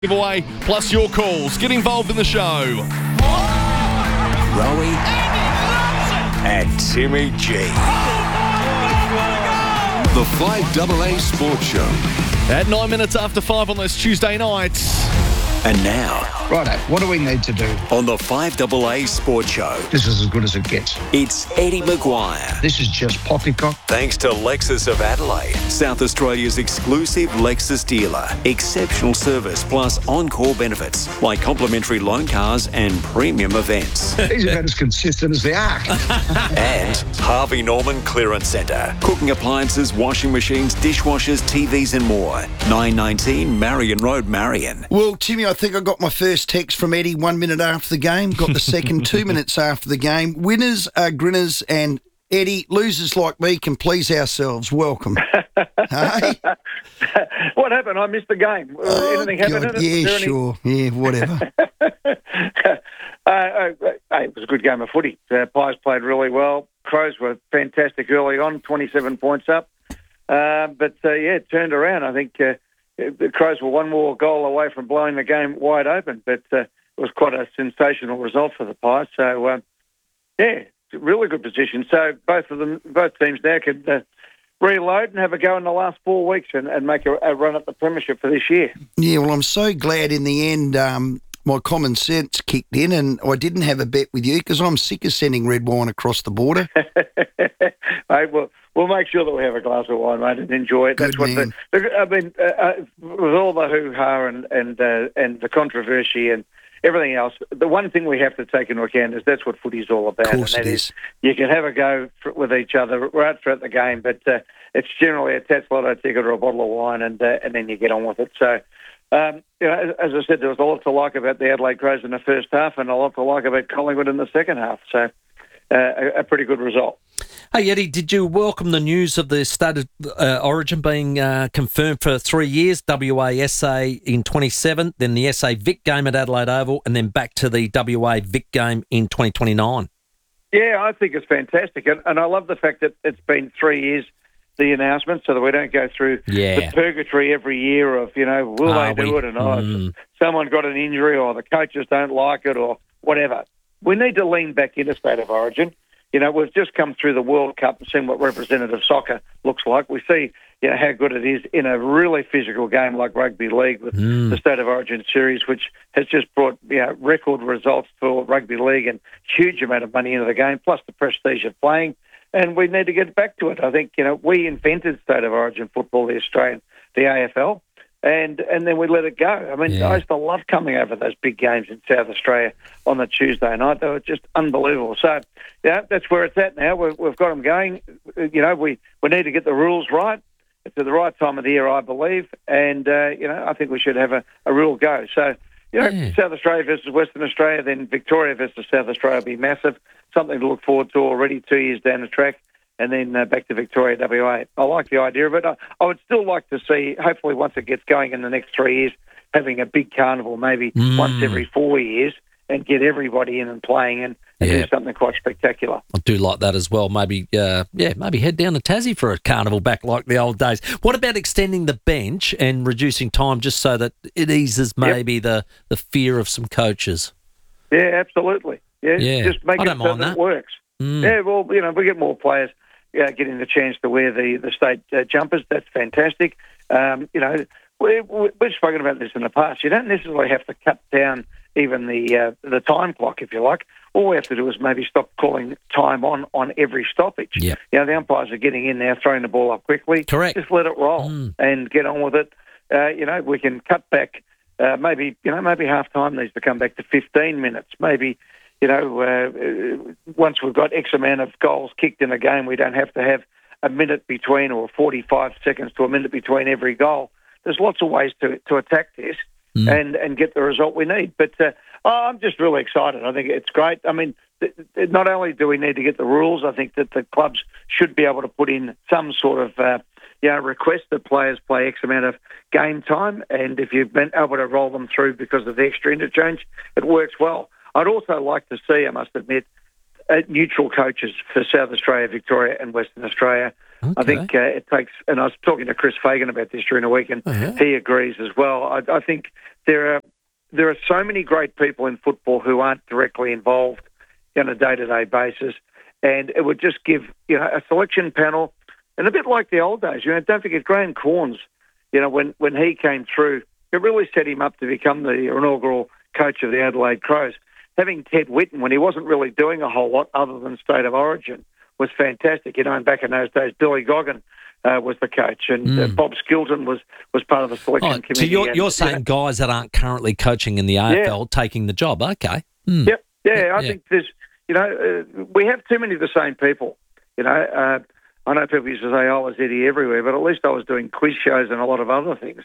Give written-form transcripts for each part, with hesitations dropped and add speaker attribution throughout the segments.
Speaker 1: Giveaway, plus your calls. Get involved in the show.
Speaker 2: Rowie and Timmy G. The 5AA Sports Show.
Speaker 1: At 9 minutes after 5 on those Tuesday nights.
Speaker 2: And now,
Speaker 3: Righto, what do we need to do?
Speaker 2: on the 5AA Sports Show,
Speaker 3: This is as good as it gets.
Speaker 2: it's Eddie Maguire.
Speaker 3: This is just poppycock.
Speaker 2: Thanks to Lexus of Adelaide, South Australia's exclusive Lexus dealer. Exceptional service plus on-call benefits like complimentary loan cars and premium events.
Speaker 3: He's about as consistent as the Ark.
Speaker 2: And Harvey Norman Clearance Centre. Cooking appliances, washing machines, dishwashers, TVs and more. 919 Marion Road, Marion.
Speaker 4: Well, Timmy, I think I got my first text from Eddie 1 minute after the game, got the second 2 minutes after the game. Winners are grinners, and Eddie, losers like me can please ourselves. Welcome. Hey?
Speaker 5: What happened? I missed the game. Anything happened in it?
Speaker 4: Yeah,
Speaker 5: Was there any-
Speaker 4: sure. Yeah, whatever.
Speaker 5: It was a good game of footy. Pies played really well. Crows were fantastic early on, 27 points up. It turned around. I think the Crows were one more goal away from blowing the game wide open, but it was quite a sensational result for the Pies. So, really good position. So both teams now could reload and have a go in the last 4 weeks and make a run at the premiership for this year.
Speaker 4: Yeah, well, I'm so glad in the end my common sense kicked in and I didn't have a bet with you because I'm sick of sending red wine across the border.
Speaker 5: Mate, we'll make sure that we have a glass of wine, mate, and enjoy it.
Speaker 4: Good man.
Speaker 5: With all the hoo-ha and the controversy and everything else, the one thing we have to take into account is that's what footy's all about.
Speaker 4: Of course
Speaker 5: and that
Speaker 4: it
Speaker 5: is
Speaker 4: is.
Speaker 5: you can have a go with each other right throughout the game, but it's generally a Tats Lotto ticket or a bottle of wine, and then you get on with it. So, as I said, there was a lot to like about the Adelaide Crows in the first half and a lot to like about Collingwood in the second half. So, a pretty good result.
Speaker 6: Hey, Eddie, did you welcome the news of the state of origin being confirmed for 3 years, WA-SA in 27, then the SA Vic game at Adelaide Oval, and then back to the WA Vic game in 2029?
Speaker 5: Yeah, I think it's fantastic. And I love the fact that it's been 3 years, the announcement, so that we don't go through the purgatory every year of, will they do it? And someone got an injury or the coaches don't like it or whatever. We need to lean back into state of origin. We've just come through the World Cup and seen what representative soccer looks like. We see, how good it is in a really physical game like rugby league with the State of Origin series, which has just brought, record results for rugby league and huge amount of money into the game, plus the prestige of playing. And we need to get back to it. I think, we invented State of Origin football, the AFL. And then we let it go. I mean, I used to love coming over those big games in South Australia on the Tuesday night. They were just unbelievable. So, that's where it's at now. We've got them going. We need to get the rules right. It's at the right time of the year, I believe. And, I think we should have a real go. So, South Australia versus Western Australia, then Victoria versus South Australia will be massive. Something to look forward to already 2 years down the track. And then back to Victoria, WA. I like the idea of it. I would still like to see, hopefully once it gets going in the next 3 years, having a big carnival maybe once every 4 years and get everybody in and playing and do something quite spectacular.
Speaker 6: I do like that as well. Maybe, maybe head down to Tassie for a carnival back like the old days. What about extending the bench and reducing time just so that it eases maybe the fear of some coaches?
Speaker 5: Yeah, absolutely. Yeah. Just make
Speaker 6: I
Speaker 5: it
Speaker 6: don't
Speaker 5: so
Speaker 6: mind
Speaker 5: that it works. Yeah, well, we get more players getting the chance to wear the state jumpers. That's fantastic. We've spoken about this in the past. You don't necessarily have to cut down even the time clock, if you like. All we have to do is maybe stop calling time on every stoppage.
Speaker 6: Yeah.
Speaker 5: The umpires are getting in now, throwing the ball up quickly.
Speaker 6: Correct.
Speaker 5: Just let it roll and get on with it. We can cut back. Maybe half time needs to come back to 15 minutes. Maybe. Once we've got X amount of goals kicked in a game, we don't have to have a minute between or 45 seconds to a minute between every goal. There's lots of ways to attack this and get the result we need. But I'm just really excited. I think it's great. I mean, not only do we need to get the rules, I think that the clubs should be able to put in some sort of request that players play X amount of game time. And if you've been able to roll them through because of the extra interchange, it works well. I'd also like to see, I must admit, neutral coaches for South Australia, Victoria and Western Australia.
Speaker 6: Okay.
Speaker 5: I think it takes, and I was talking to Chris Fagan about this during the week, and he agrees as well. I think there are so many great people in football who aren't directly involved on a day-to-day basis, and it would just give a selection panel, and a bit like the old days. Don't forget Graham Corns. When he came through, it really set him up to become the inaugural coach of the Adelaide Crows. Having Ted Whitten, when he wasn't really doing a whole lot other than State of Origin, was fantastic. And back in those days, Billy Goggin was the coach, and Bob Skilton was part of the selection committee.
Speaker 6: So you're saying guys that aren't currently coaching in the AFL taking the job? Okay.
Speaker 5: Yep. Yeah, I think there's, we have too many of the same people. I know people used to say, I was Eddie everywhere, but at least I was doing quiz shows and a lot of other things.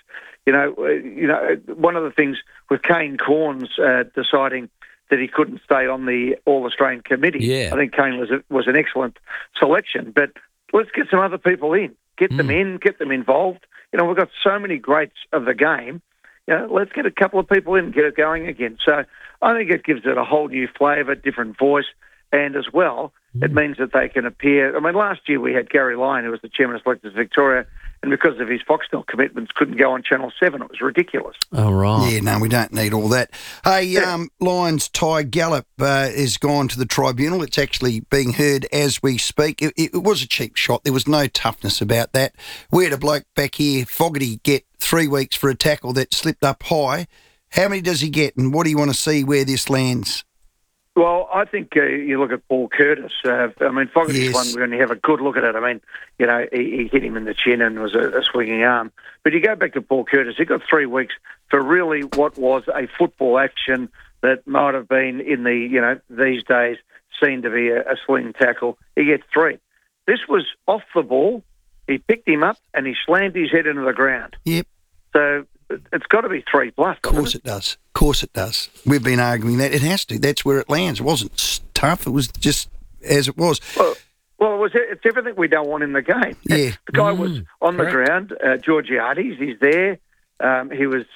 Speaker 5: One of the things with Kane Corns deciding that he couldn't stay on the All-Australian committee, I think Kane was an excellent selection. But let's get some other people in. Get them in, get them involved. We've got so many greats of the game. Let's get a couple of people in and get it going again. So I think it gives it a whole new flavour, different voice, and as well, it means that they can appear. I mean, last year we had Gary Lyon, who was the chairman of Selectors Victoria, and because of his Foxtel commitments, couldn't go on Channel 7. It was ridiculous.
Speaker 6: Oh, right.
Speaker 4: Yeah, no, we don't need all that. Hey, Lions Ty Gallop is gone to the tribunal. It's actually being heard as we speak. It was a cheap shot. There was no toughness about that. We had a bloke back here, Fogarty, get 3 weeks for a tackle that slipped up high. How many does he get, and what do you want to see where this lands?
Speaker 5: Well, I think you look at Paul Curtis. Fogarty's one when you have a good look at it. I mean, he hit him in the chin and was a swinging arm. But you go back to Paul Curtis, he got 3 weeks for really what was a football action that might have been in the, these days seen to be a sling tackle. He gets 3. This was off the ball. He picked him up and he slammed his head into the ground.
Speaker 4: Yep.
Speaker 5: So it's got to be 3+.
Speaker 4: Of course it does. Of course it does. We've been arguing that. It has to. That's where it lands. It wasn't tough. It was just as it was.
Speaker 5: Well, it's everything we don't want in the game.
Speaker 4: Yeah.
Speaker 5: The guy was on the ground. Georgiades, he's there. He was,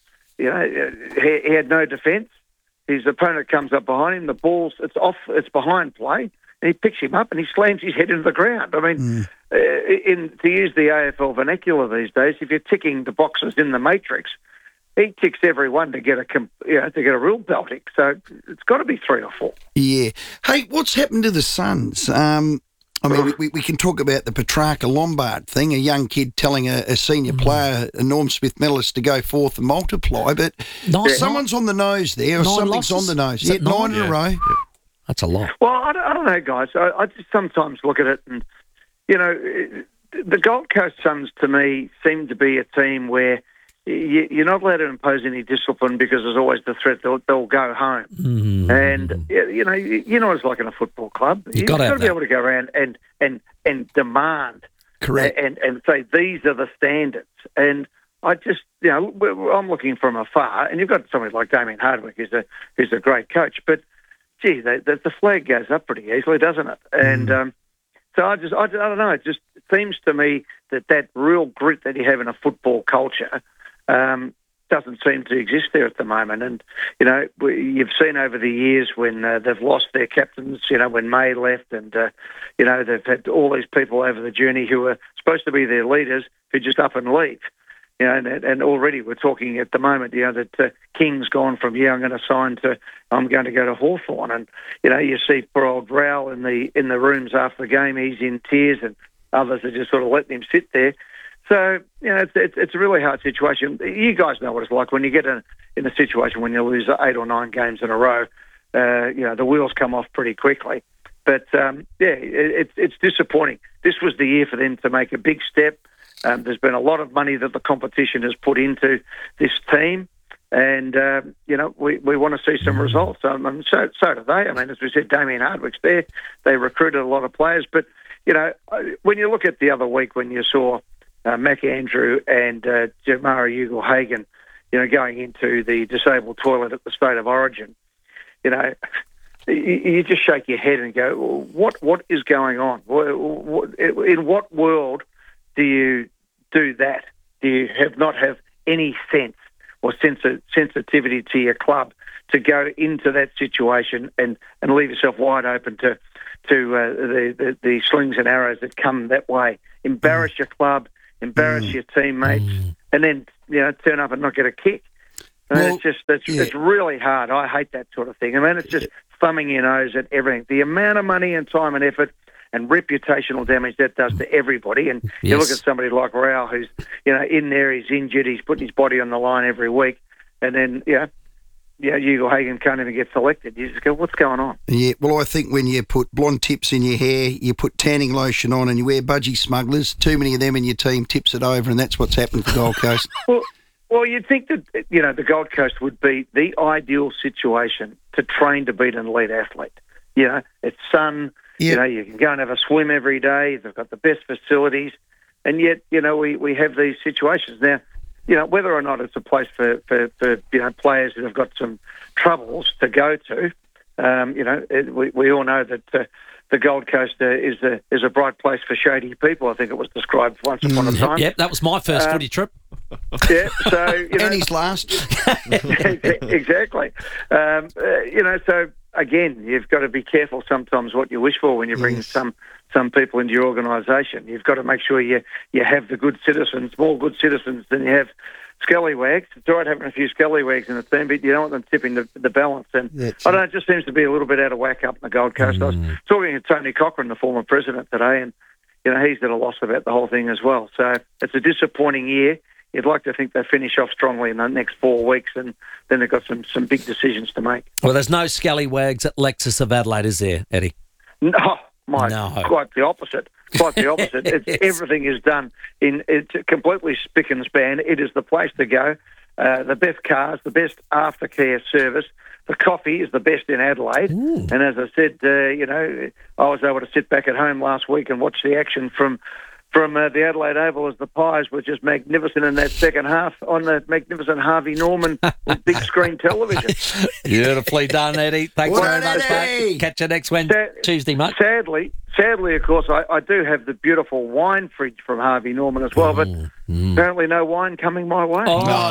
Speaker 5: he had no defence. His opponent comes up behind him. The ball's, it's behind play. And he picks him up and he slams his head into the ground. I mean, to use the AFL vernacular these days, if you're ticking the boxes in the matrix, he ticks every one to get a real belting. So it's got to be 3 or 4.
Speaker 4: Yeah. Hey, what's happened to the Suns? We can talk about the Petrarca Lombard thing, a young kid telling a senior player, a Norm Smith medalist, to go forth and multiply. But someone's on the nose there, or something's on the nose. Yeah, 9 in a row. Yeah.
Speaker 6: That's a lot.
Speaker 5: Well, I don't know, guys. I just sometimes look at it and, the Gold Coast Suns, to me, seem to be a team where you're not allowed to impose any discipline because there's always the threat they'll go home. Mm-hmm. And, you know what it's like in a football club. You've got to be able to go around and demand.
Speaker 4: Correct.
Speaker 5: And say, these are the standards. And I just, I'm looking from afar, and you've got somebody like Damien Hardwick, who's a great coach, but gee, the flag goes up pretty easily, doesn't it? And so I don't know. It just seems to me that real grit that you have in a football culture doesn't seem to exist there at the moment. And, you've seen over the years when they've lost their captains, when May left and, they've had all these people over the journey who are supposed to be their leaders who just up and leave. And already we're talking at the moment, that King's gone from, I'm going to sign to, I'm going to go to Hawthorn. And, you see poor old Rowell in the rooms after the game, he's in tears and others are just sort of letting him sit there. So, it's a really hard situation. You guys know what it's like when you get in a situation when you lose 8 or 9 games in a row, the wheels come off pretty quickly. But, it's disappointing. This was the year for them to make a big step. There's been a lot of money that the competition has put into this team, and we want to see some results. So do they. I mean, as we said, Damien Hardwick's there. They recruited a lot of players, but when you look at the other week when you saw Mac Andrew and Jamara Ugle-Hagan, going into the disabled toilet at the State of Origin, you just shake your head and go, well, what is going on? In what world do you do that? Do you not have any sense or sensitivity to your club to go into that situation and leave yourself wide open to the slings and arrows that come that way. Embarrass your club, embarrass your teammates, and then turn up and not get a kick. And it's really hard. I hate that sort of thing. I mean, it's just thumbing your nose at everything. The amount of money and time and effort and reputational damage that does to everybody. And you look at somebody like Rao, who's in there, he's injured, he's putting his body on the line every week, and then Hugo Hagan can't even get selected. You just go, what's going on?
Speaker 4: Yeah, well, I think when you put blonde tips in your hair, you put tanning lotion on, and you wear budgie smugglers, too many of them in your team tips it over, and that's what's happened for Gold Coast.
Speaker 5: Well, you'd think that the Gold Coast would be the ideal situation to train to beat an elite athlete. It's sun.
Speaker 4: Yep.
Speaker 5: You can go and have a swim every day. They've got the best facilities, and yet we have these situations now. Whether or not it's a place for players that have got some troubles to go to, we all know that the Gold Coast is a bright place for shady people. I think it was described once upon a time.
Speaker 6: Yep, that was my first footy trip.
Speaker 5: Yeah, so
Speaker 4: and his last.
Speaker 5: Exactly. So again, you've got to be careful sometimes what you wish for when you bring some people into your organisation. You've got to make sure you have the good citizens, more good citizens than you have scallywags. It's all right having a few scallywags in the team, but you don't want them tipping the balance. And I don't know, it just seems to be a little bit out of whack up in the Gold Coast. I was talking to Tony Cochrane, the former president, today, and he's at a loss about the whole thing as well. So it's a disappointing year. You'd like to think they finish off strongly in the next 4 weeks, and then they've got some big decisions to make.
Speaker 6: Well, there's no scallywags at Lexus of Adelaide, is there, Eddie?
Speaker 5: No, quite the opposite. Quite the opposite. Everything is done it's completely spick and span. It is the place to go. The best cars, the best aftercare service. The coffee is the best in Adelaide. And as I said, I was able to sit back at home last week and watch the action from the Adelaide Oval as the Pies were just magnificent in that second half on the magnificent Harvey Norman big screen television.
Speaker 6: Beautifully done, Eddie. Thanks very much, mate. Catch you next Tuesday, mate.
Speaker 5: Sadly, of course, I do have the beautiful wine fridge from Harvey Norman as well, but apparently no wine coming my way.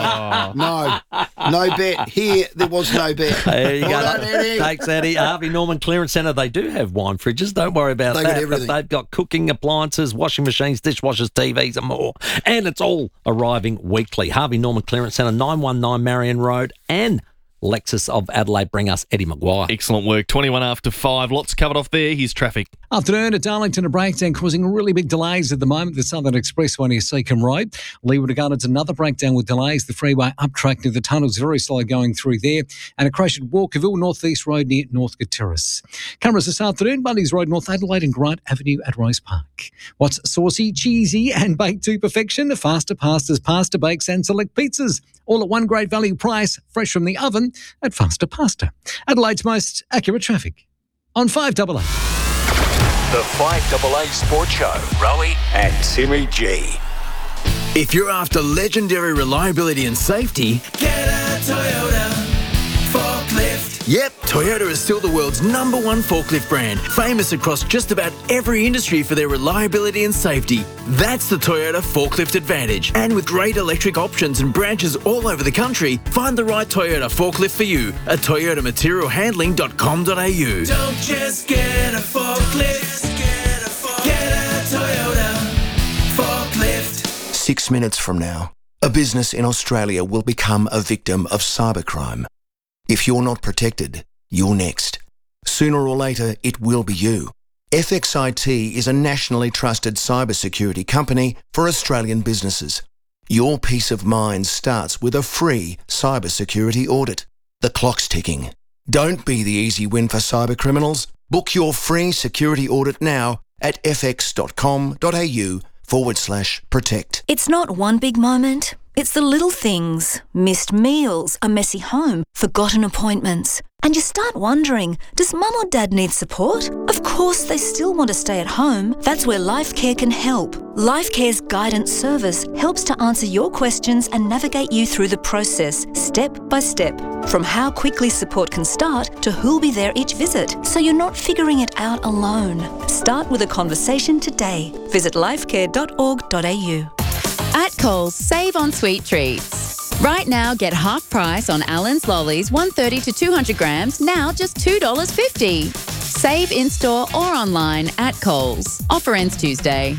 Speaker 4: No bet. Here, there was no bet.
Speaker 6: There you go. Thanks, Eddie. Harvey Norman Clearance Centre, they do have wine fridges. Don't worry about that. But they've got cooking appliances, washing machines, dishwashers, TVs and more. And it's all arriving weekly. Harvey Norman Clearance Centre, 919 Marion Road and Lexus of Adelaide. Bring us Eddie Maguire.
Speaker 1: Excellent work. 21 after 5. Lots covered off there. Here's traffic.
Speaker 7: Afternoon at Darlington, a breakdown causing really big delays at the moment. The Southern Expressway near Seacombe Road. Leeward Gardens, another breakdown with delays. The freeway up track near the tunnels, very slow going through there. And a crash at Walkerville, Northeast Road near Northcote Terrace. Cameras this afternoon, Bundy's Road, North Adelaide and Grant Avenue at Rose Park. What's saucy, cheesy and baked to perfection? Faster pastas, pasta bakes and select pizzas. All at one great value price, fresh from the oven at Faster Pasta. Adelaide's most accurate traffic on 5AA.
Speaker 2: The 5AA Sports Show. Rowie and Timmy G.
Speaker 8: If you're after legendary reliability and safety,
Speaker 9: get a Toyota forklift.
Speaker 8: Yep, Toyota is still the world's #1 forklift brand, famous across just about every industry for their reliability and safety. That's the Toyota Forklift Advantage. And with great electric options and branches all over the country, find the right Toyota forklift for you at toyotamaterialhandling.com.au.
Speaker 9: Don't just get a forklift, get a Toyota forklift.
Speaker 10: 6 minutes from now, a business in Australia will become a victim of cybercrime. If you're not protected, you're next. Sooner or later, it will be you. FXIT is a nationally trusted cybersecurity company for Australian businesses. Your peace of mind starts with a free cybersecurity audit. The clock's ticking. Don't be the easy win for cybercriminals. Book your free security audit now at fx.com.au/protect.
Speaker 11: It's not one big moment. It's the little things. Missed meals, a messy home, forgotten appointments. And you start wondering, does mum or dad need support? Of course they still want to stay at home. That's where LifeCare can help. LifeCare's guidance service helps to answer your questions and navigate you through the process, step by step. From how quickly support can start to who'll be there each visit, so you're not figuring it out alone. Start with a conversation today. Visit lifecare.org.au.
Speaker 12: At Coles, save on sweet treats. Right now, get half price on Allen's Lollies, 130 to 200 grams, now just $2.50. Save in-store or online at Coles. Offer ends Tuesday.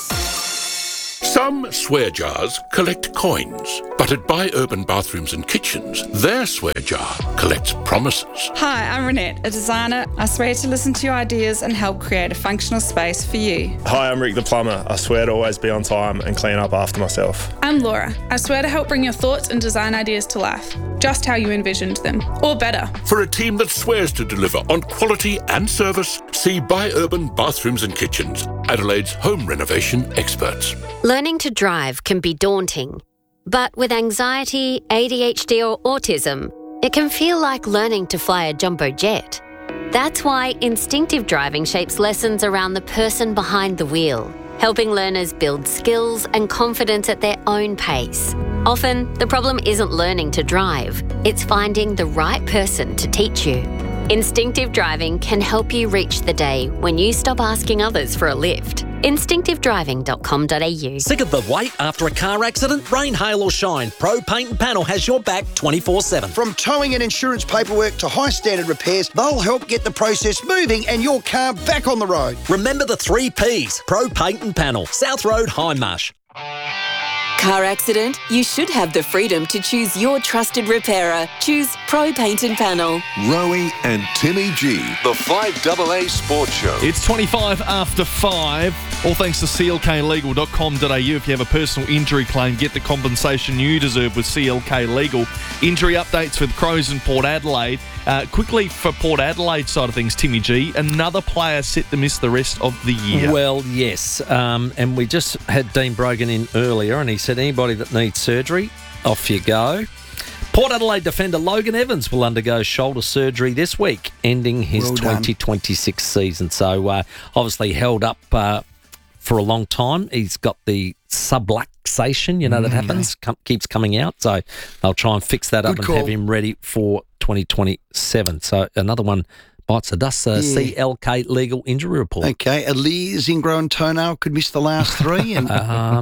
Speaker 13: Some swear jars collect coins, but at Buy Urban Bathrooms and Kitchens, their swear jar collects promises.
Speaker 14: Hi, I'm Renette, a designer. I swear to listen to your ideas and help create a functional space for you.
Speaker 15: Hi, I'm Rick the plumber. I swear to always be on time and clean up after myself.
Speaker 14: I'm Laura. I swear to help bring your thoughts and design ideas to life, just how you envisioned them, or better.
Speaker 13: For a team that swears to deliver on quality and service, see Buy Urban Bathrooms and Kitchens, Adelaide's home renovation experts.
Speaker 16: Learning to drive can be daunting, but with anxiety, ADHD or autism, it can feel like learning to fly a jumbo jet. That's why instinctive driving shapes lessons around the person behind the wheel, helping learners build skills and confidence at their own pace. Often, the problem isn't learning to drive, it's finding the right person to teach you. Instinctive driving can help you reach the day when you stop asking others for a lift. Instinctivedriving.com.au.
Speaker 6: Sick of the wait after a car accident? Rain, hail or shine, Pro Paint and Panel has your back 24/7.
Speaker 4: From towing and insurance paperwork to high standard repairs, they'll help get the process moving and your car back on the road.
Speaker 6: Remember the 3 Ps. Pro Paint and Panel, South Road, Hindmarsh.
Speaker 17: Car accident? You should have the freedom to choose your trusted repairer. Choose Pro Paint and Panel.
Speaker 18: Rowie and Timmy G, the 5AA Sports Show.
Speaker 1: It's 25 after 5. All thanks to clklegal.com.au. If you have a personal injury claim, get the compensation you deserve with CLK Legal. Injury updates with Crows and Port Adelaide. Quickly for Port Adelaide side of things, Timmy G, another player set to miss the rest of the year.
Speaker 6: Well, yes. And we just had Dean Brogan in earlier, and he said anybody that needs surgery, off you go. Port Adelaide defender Logan Evans will undergo shoulder surgery this week, ending his 2026 season. So obviously held up for a long time. He's got the subluxation, that happens, keeps coming out. So they'll try and fix that up and have him ready for 2027. So another one bites the dust. CLK Legal Injury Report.
Speaker 4: Okay, Elias ingrown toenail could miss the last 3. And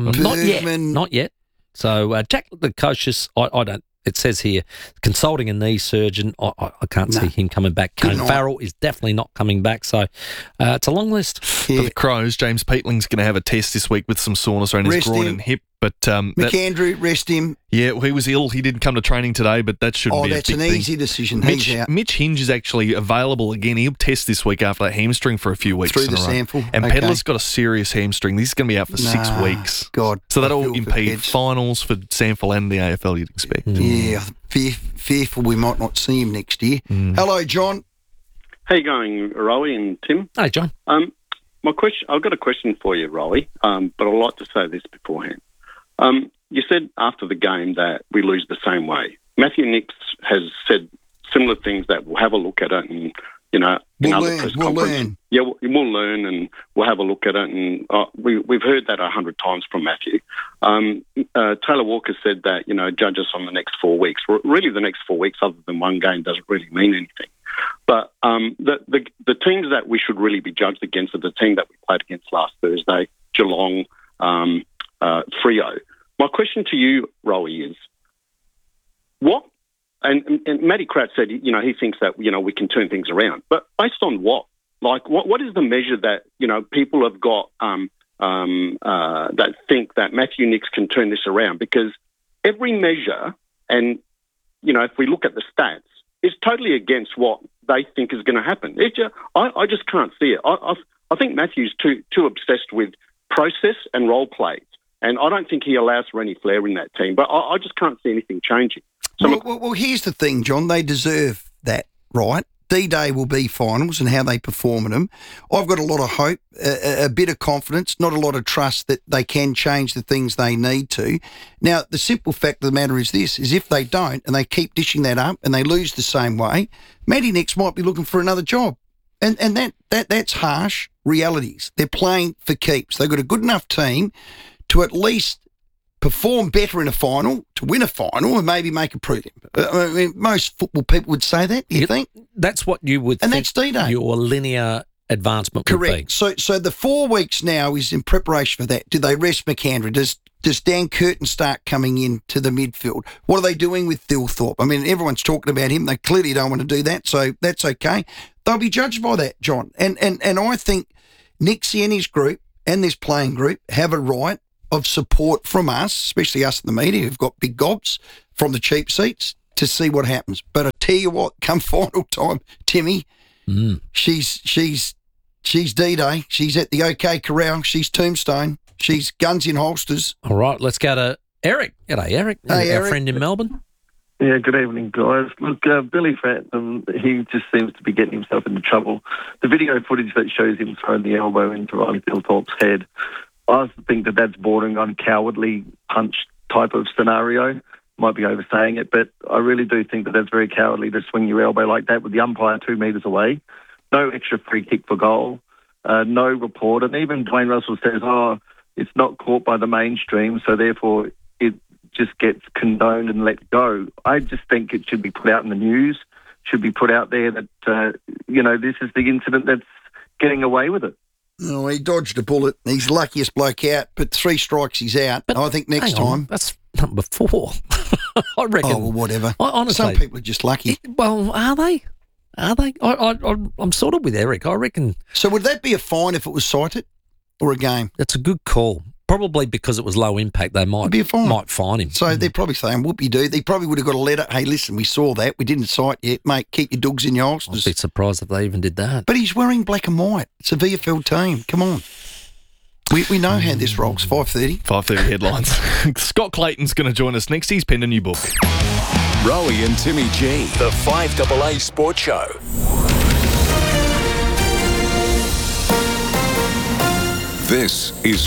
Speaker 6: Not yet. So Jack Lukosius, I don't. It says here, consulting a knee surgeon. I can't see him coming back. Kane Farrell is definitely not coming back. So it's a long list.
Speaker 1: For the Crows, James Peatling's going to have a test this week with some soreness around his groin and hip. But
Speaker 4: McAndrew, rest him.
Speaker 1: Yeah, well, he was ill. He didn't come to training today, but that shouldn't be a big thing.
Speaker 4: Oh, that's an easy decision.
Speaker 1: Mitch Hinge is actually available again. He'll test this week after that hamstring for a few weeks.
Speaker 4: Through the sample.
Speaker 1: And Pedlar's got a serious hamstring. This is going to be out for 6 weeks.
Speaker 4: God.
Speaker 1: So that'll impede finals for Sample and the AFL, you'd expect.
Speaker 4: Yeah, fearful we might not see him next year. Hello, John.
Speaker 19: How you going, Rowie and Tim?
Speaker 6: Hey, John.
Speaker 19: I've got a question for you, Rowie, but I'd like to say this beforehand. You said after the game that we lose the same way. Matthew Nicks has said similar things that we'll have a look at it and, in other press conferences. Yeah, we'll learn and we'll have a look at it. And we've heard that 100 times from Matthew. Taylor Walker said that, judge us on the next 4 weeks. Really, the next 4 weeks, other than one game, doesn't really mean anything. But the teams that we should really be judged against are the team that we played against last Thursday, Geelong, Freo. My question to you, Rowie, is what? And Matty Kratt said, he thinks that we can turn things around, but based on what? Like, what is the measure that people have got that think that Matthew Nicks can turn this around? Because every measure, and if we look at the stats, is totally against what they think is going to happen. I just can't see it. I think Matthew's too obsessed with process and role plays. And I don't think he allows for any flair in that team. But I just can't see anything changing. So
Speaker 4: well, here's the thing, John. They deserve that, right? D-Day will be finals and how they perform in them. I've got a lot of hope, a bit of confidence, not a lot of trust that they can change the things they need to. Now, the simple fact of the matter is this, is if they don't and they keep dishing that up and they lose the same way, Matty Nicks might be looking for another job. And that's harsh realities. They're playing for keeps. They've got a good enough team to at least perform better in a final, to win a final, and maybe make a podium. I mean, most football people would say that, you think?
Speaker 6: That's what you would think
Speaker 4: that's D-Day.
Speaker 6: Your linear advancement
Speaker 4: Correct.
Speaker 6: would be.
Speaker 4: So the 4 weeks now is in preparation for that. Do they rest McAndrew? Does Dan Curtin start coming in to the midfield? What are they doing with Thilthorpe? I mean, everyone's talking about him. They clearly don't want to do that, so that's okay. they'll be judged by that, John. And I think Nixie and his group and this playing group have a right of support from us, especially us in the media who've got big gobs from the cheap seats, to see what happens. But I tell you what, come final time, Timmy, she's D-Day. She's at the OK Corral. She's Tombstone. She's guns in holsters.
Speaker 6: All right, let's go to Eric. G'day, Eric.
Speaker 4: Hey,
Speaker 6: our
Speaker 4: Eric.
Speaker 6: friend in Melbourne.
Speaker 20: Yeah, good evening, guys. Look, Billy Phantom, he just seems to be getting himself into trouble. The video footage that shows him throwing the elbow into Riley Philthorpe's head, I think that's bordering on cowardly punch type of scenario. Might be oversaying it, but I really do think that's very cowardly to swing your elbow like that with the umpire 2 metres away. No extra free kick for goal, no report. And even Dwayne Russell says, it's not caught by the mainstream, so therefore it just gets condoned and let go. I just think it should be put out in the news, should be put out there that, this is the incident that's getting away with it.
Speaker 4: No, he dodged a bullet. He's the luckiest bloke out, but 3 strikes he's out. But I think next time...
Speaker 6: That's number 4. I reckon...
Speaker 4: Oh, well, whatever.
Speaker 6: Honestly,
Speaker 4: some people are just lucky.
Speaker 6: Well, are they? Are they? I'm sort of with Eric. I reckon...
Speaker 4: So would that be a fine if it was cited or a game?
Speaker 6: That's a good call. Probably because it was low impact, they might fine him.
Speaker 4: So they're probably saying, whoopie-doo. They probably would have got a letter, hey, listen, we saw that. We didn't cite yet. Mate, keep your dogs in your holsters.
Speaker 6: I'd be surprised if they even did that.
Speaker 4: But he's wearing black and white. It's a VFL team. Come on. We know how this rolls. 5:30.
Speaker 1: 5:30 headlines. Scott Clayton's going to join us next. He's penned a new book.
Speaker 18: Rowie and Timmy G, the 5AA Sports Show. This is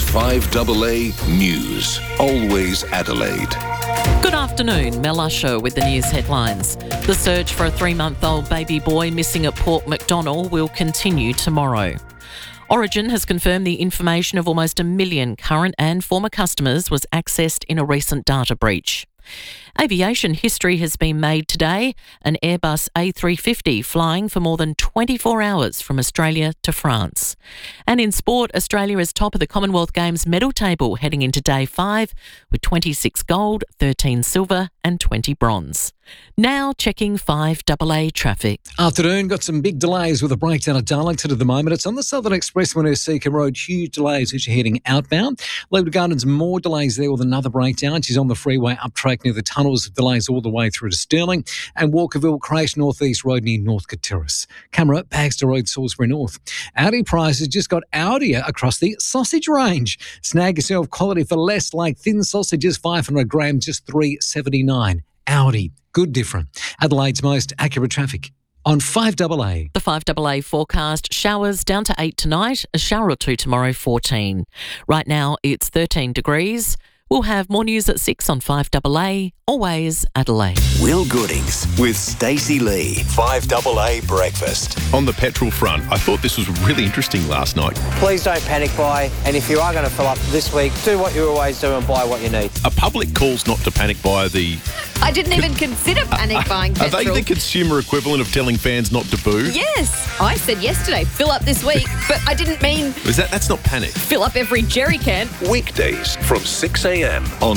Speaker 18: 5AA News. Always Adelaide.
Speaker 21: Good afternoon, Mel Usher with the news headlines. The search for a 3-month-old baby boy missing at Port MacDonnell will continue tomorrow. Origin has confirmed the information of almost 1 million current and former customers was accessed in a recent data breach. Aviation history has been made today, an Airbus A350 flying for more than 24 hours from Australia to France. And in sport, Australia is top of the Commonwealth Games medal table heading into day 5 with 26 gold, 13 silver and 20 bronze. Now checking 5AA traffic.
Speaker 7: Afternoon, got some big delays with a breakdown at Darlington at the moment. It's on the Southern Expressway near Seacombe Road. Huge delays as you're heading outbound. Leeward Gardens, more delays there with another breakdown. She's on the freeway up track near the tunnels. Delays all the way through to Stirling. And Walkerville, crash North East Road near Northcote Terrace. Camera, Baxter Road, Salisbury North. Audi prices just got Audier across the sausage range. Snag yourself quality for less, like thin sausages, 500 grams, just $3.79. Audi, good different. Adelaide's most accurate traffic on 5AA.
Speaker 21: The 5AA forecast, showers down to 8 tonight, a shower or 2 tomorrow, 14. Right now it's 13 degrees. We'll have more news at 6 on 5AA, always Adelaide.
Speaker 2: Will Goodings with Stacey Lee, 5AA Breakfast.
Speaker 22: On the petrol front, I thought this was really interesting last night.
Speaker 23: Please don't panic buy, and if you are going to fill up this week, do what you always do and buy what you need.
Speaker 22: A public calls not to panic buy the...
Speaker 12: I didn't even consider panic buying petrol.
Speaker 22: Are they the consumer equivalent of telling fans not to boo?
Speaker 12: Yes. I said yesterday, fill up this week, but I didn't mean...
Speaker 22: That's not panic.
Speaker 12: Fill up every jerry can.
Speaker 18: Weekdays from 6 a.m. on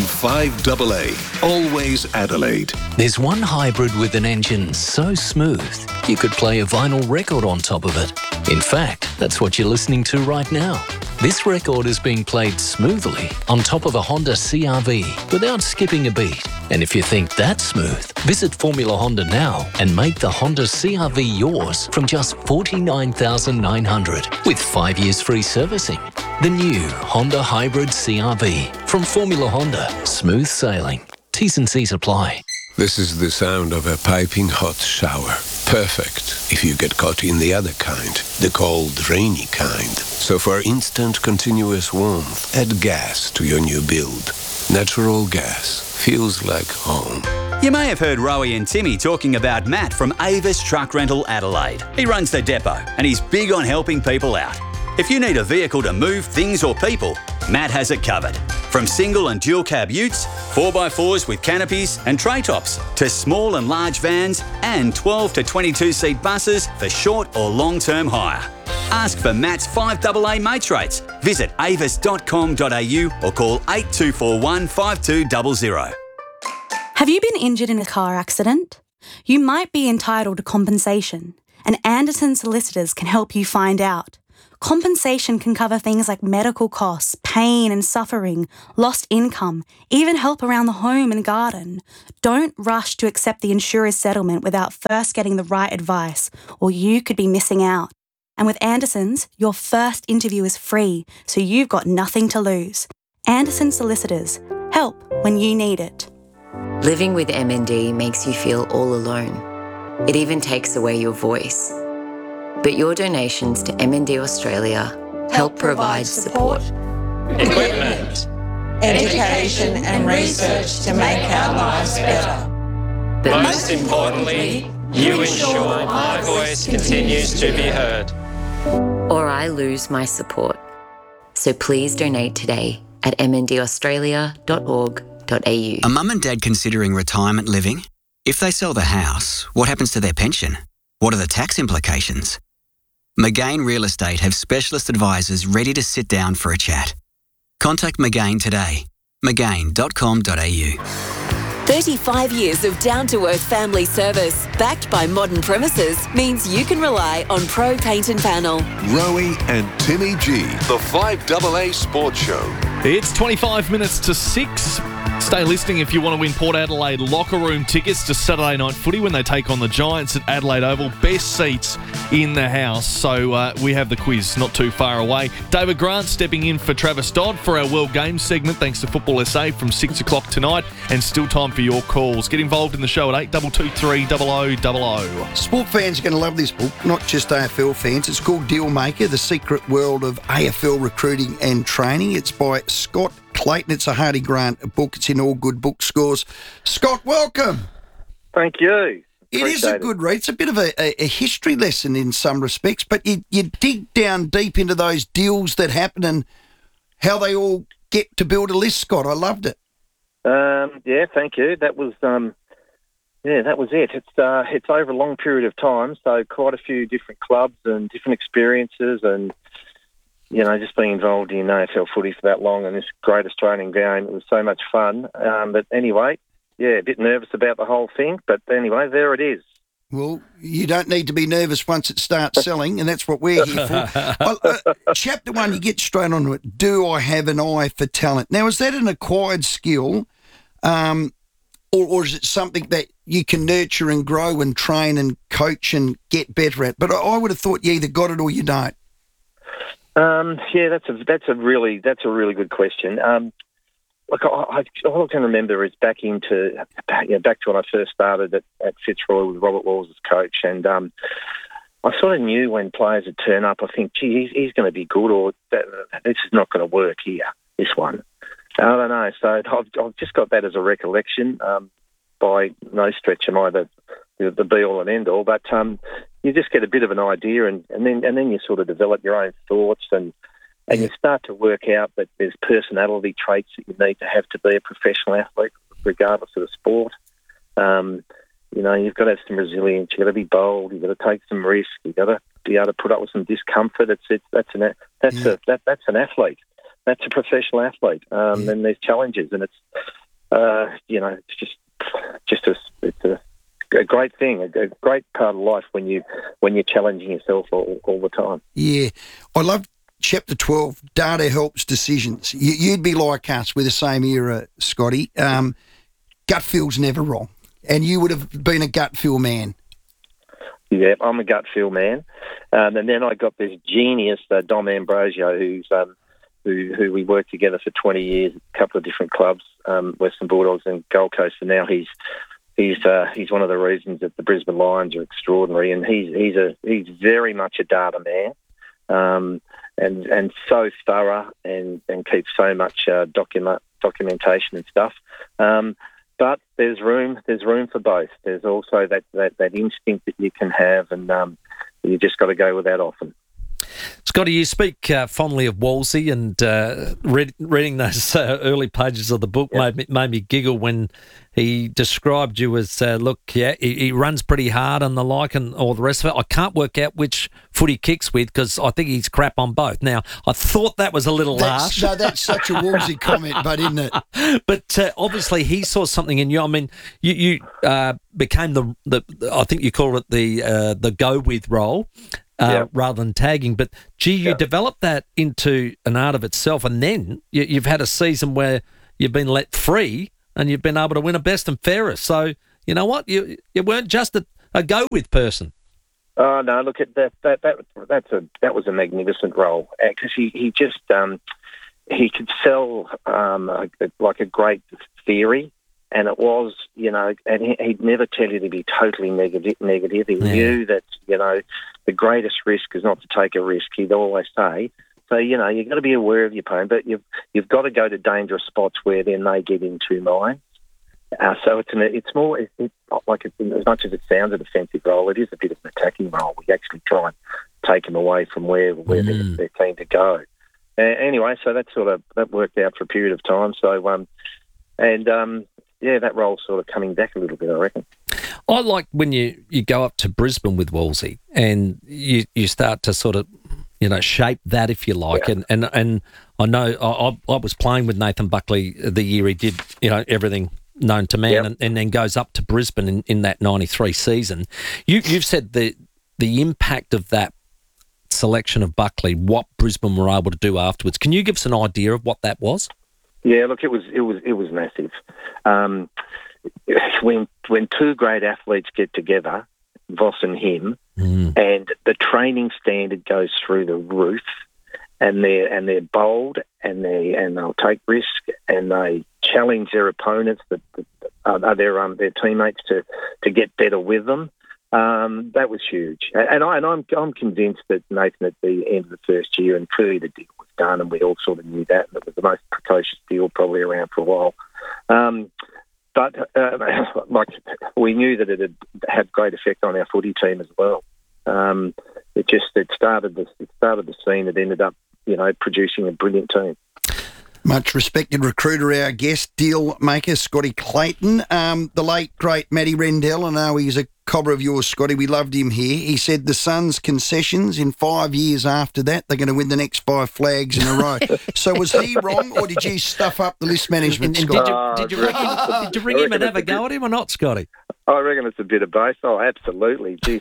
Speaker 18: 5AA. Always Adelaide.
Speaker 24: There's one hybrid with an engine so smooth, you could play a vinyl record on top of it. In fact, that's what you're listening to right now. This record is being played smoothly on top of a Honda CR-V without skipping a beat. And if you think that's smooth, visit Formula Honda now and make the Honda CR-V yours from just $49,900 with 5 years free servicing. The new Honda Hybrid CR-V from Formula Honda. Smooth sailing. T's and C's apply.
Speaker 25: This is the sound of a piping hot shower. Perfect if you get caught in the other kind, the cold, rainy kind. So for instant, continuous warmth, add gas to your new build. Natural gas feels like home.
Speaker 26: You may have heard Rowie and Timmy talking about Matt from Avis Truck Rental Adelaide. He runs the depot and he's big on helping people out. If you need a vehicle to move things or people, Matt has it covered. From single and dual cab utes, 4x4s with canopies and tray tops, to small and large vans and 12 to 22 seat buses for short or long-term hire. Ask for Matt's 5AA mates rates. Visit avis.com.au or call 8241 5200.
Speaker 27: Have you been injured in a car accident? You might be entitled to compensation.
Speaker 3: and Anderson Solicitors can help you find out. Compensation can cover things like medical costs, pain and suffering, lost income, even help around the home and garden. Don't rush to accept the insurer's settlement without first getting the right advice, or you could be missing out. And with Anderson's, your first interview is free, so you've got nothing to lose. Anderson Solicitors. Help when you need it.
Speaker 5: Living with MND makes you feel all alone. It even takes away your voice. But your donations to MND Australia help provide support,
Speaker 8: equipment, education and research to make our lives better.
Speaker 5: But
Speaker 8: most importantly, you ensure my voice continues to be heard.
Speaker 5: or I lose my support. So please donate today at mndaustralia.org.au.
Speaker 9: A mum and dad considering retirement living? If they sell the house, what happens to their pension? What are the tax implications? McGain Real Estate have specialist advisors ready to sit down for a chat. Contact McGain today. McGain.com.au.
Speaker 17: 35 years of down-to-earth family service, backed by modern premises, means you can rely on Pro Paint and Panel.
Speaker 18: Rowie and Timmy G, the 5AA Sports Show.
Speaker 1: It's 25 minutes to 6. Stay listening if you want to win Port Adelaide locker room tickets to Saturday night footy when they take on the Giants at Adelaide Oval. Best seats in the house. So we have the quiz not too far away. David Grant stepping in for Travis Dodd for our World Games segment, thanks to Football SA from 6 o'clock tonight. And still time for your calls. Get involved in the show at 8223 0000.
Speaker 4: Sport fans are going to love this book, not just AFL fans. It's called Deal Maker, The Secret World of AFL Recruiting and Training. It's by Scott Clayton. It's a Hardy Grant book. It's in all good bookstores. Scott, welcome.
Speaker 10: Thank you.
Speaker 4: It is a good read. It's a bit of a history lesson in some respects, but you dig down deep into those deals that happen and how they all get to build a list, Scott. I loved it.
Speaker 10: Yeah, thank you. That was that was it. It's over a long period of time, so quite a few different clubs and different experiences, and just being involved in AFL footy for that long and this great Australian game, it was so much fun. But anyway, a bit nervous about the whole thing, but anyway, there it is.
Speaker 4: Well, you don't need to be nervous once it starts selling, and that's what we're here for. Chapter 1, you get straight onto it. Do I have an eye for talent? Now, is that an acquired skill, or is it something that you can nurture and grow and train and coach and get better at? But I would have thought you either got it or you don't.
Speaker 10: That's a really good question. Look, all I can remember is back to when I first started at Fitzroy with Robert Walls as coach, and I sort of knew when players would turn up, I think, gee, he's going to be good, or this is not going to work here, this one. I don't know. So I've just got that as a recollection. By no stretch am I the be-all and end-all, but you just get a bit of an idea, and then you sort of develop your own thoughts, and you start to work out that there's personality traits that you need to have to be a professional athlete, regardless of the sport. You've got to have some resilience. You've got to be bold. You've got to take some risk. You've got to be able to put up with some discomfort. That's an athlete. That's a professional athlete. And there's challenges, and it's a great thing, a great part of life when you're challenging yourself all the time.
Speaker 4: Yeah, I love Chapter 12, data helps decisions. You'd be like us with the same era, Scotty. Gut feel's never wrong. And you would have been a gut feel man.
Speaker 10: Yeah, I'm a gut feel man. And then I got this genius, Dom Ambrosio, who we worked together for 20 years at a couple of different clubs, Western Bulldogs and Gold Coast, and now he's one of the reasons that the Brisbane Lions are extraordinary, and he's very much a data man. And so thorough and keeps so much documentation and stuff. But there's room for both. There's also that instinct that you can have, and you just got to go with that often.
Speaker 6: Scotty, you speak fondly of Wolsey, and reading those early pages of the book made me giggle when he described you as, he runs pretty hard and the like and all the rest of it. I can't work out which foot he kicks with because I think he's crap on both. Now, I thought that was a little harsh.
Speaker 4: No, that's such a Wolsey comment, but isn't it?
Speaker 6: But obviously he saw something in you. I mean, you became the I think you called it the go-with role. Rather than tagging. But, you developed that into an art of itself, and then you've had a season where you've been let free and you've been able to win a best and fairest. So, you know what? You weren't just a go-with person.
Speaker 10: Oh, no, look, at that was a magnificent role because he just he could sell like a great theory. And it was, and he'd never tell you to be totally negative. He knew that, the greatest risk is not to take a risk, he'd always say. So, you've got to be aware of your opponent, but you've got to go to dangerous spots where then they get into mine. So it's more, like as much as it sounds a defensive role, it is a bit of an attacking role. We actually try and take them away from where they're keen to go. Anyway, so that worked out for a period of time. So, that role's sort of coming back a little bit, I reckon.
Speaker 6: I like when you go up to Brisbane with Wolsey and you start to sort of, shape that, if you like. Yeah. And I know I was playing with Nathan Buckley the year he did, everything known to man and then goes up to Brisbane in that 93 season. You've said the impact of that selection of Buckley, what Brisbane were able to do afterwards. Can you give us an idea of what that was?
Speaker 10: Yeah, look, it was massive. When two great athletes get together, Voss and him, and the training standard goes through the roof, and they're bold and they'll take risk and they challenge their opponents, their teammates to get better with them. That was huge, and I'm convinced that Nathan at the end of the first year, and clearly the deal was done, and we all sort of knew that, and it was the most precocious deal probably around for a while. But we knew that it had had great effect on our footy team as well. It started the scene that ended up, producing a brilliant team.
Speaker 4: Much respected recruiter, our guest, deal maker, Scotty Clayton. The late, great Matty Rendell, I know he's a cobber of yours, Scotty. We loved him here. He said the Suns' concessions in 5 years after that, they're going to win the next 5 flags in a row. So was he wrong, or did you stuff up the list management, Scott?
Speaker 6: Did you ring him and have a go at him or not, Scotty?
Speaker 10: I reckon it's a bit of both. Oh, absolutely. Geez.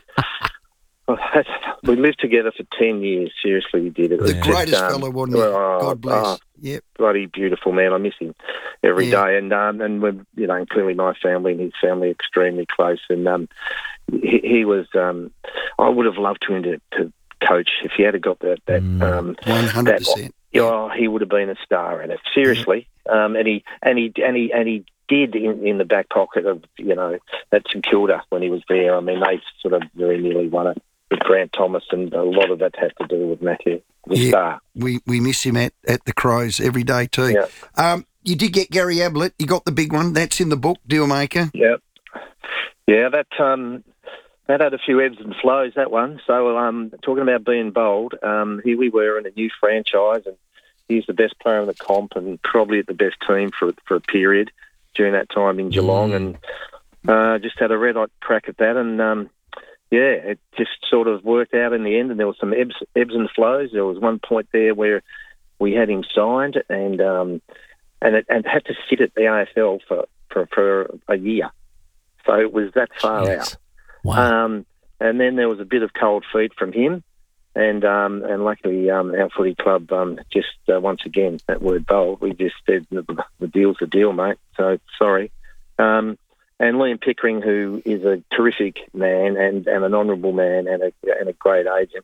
Speaker 10: We lived together for 10 years. Seriously, we did. It was
Speaker 4: the greatest fellow, wasn't he? God bless. Yep.
Speaker 10: Bloody beautiful man. I miss him every day. And we're, clearly my family and his family are extremely close. And he was. I would have loved him to coach if he had got that.
Speaker 4: 100%.
Speaker 10: He would have been a star in it. Seriously. And he did in the back pocket of at St Kilda when he was there. I mean, they sort of very nearly won it with Grant Thomas, and a lot of that had to do with Matthew, the star.
Speaker 4: We miss him at the Crows every day too. Yeah. You did get Gary Ablett. You got the big one. That's in the book, Dealmaker.
Speaker 10: Yeah. Yeah, that had a few ebbs and flows, that one. So talking about being bold, here we were in a new franchise, and he's the best player in the comp and probably at the best team for a period during that time in Geelong, and just had a red-hot crack at that, and it just sort of worked out in the end, and there was some ebbs and flows. There was one point there where we had him signed, and it had to sit at the AFL for a year, so it was that far out.
Speaker 6: Wow.
Speaker 10: And then there was a bit of cold feet from him, and luckily our footy club just once again, that word bold, we just said the deal's the deal, mate. So sorry. And Liam Pickering, who is a terrific man and an honourable man and a great agent,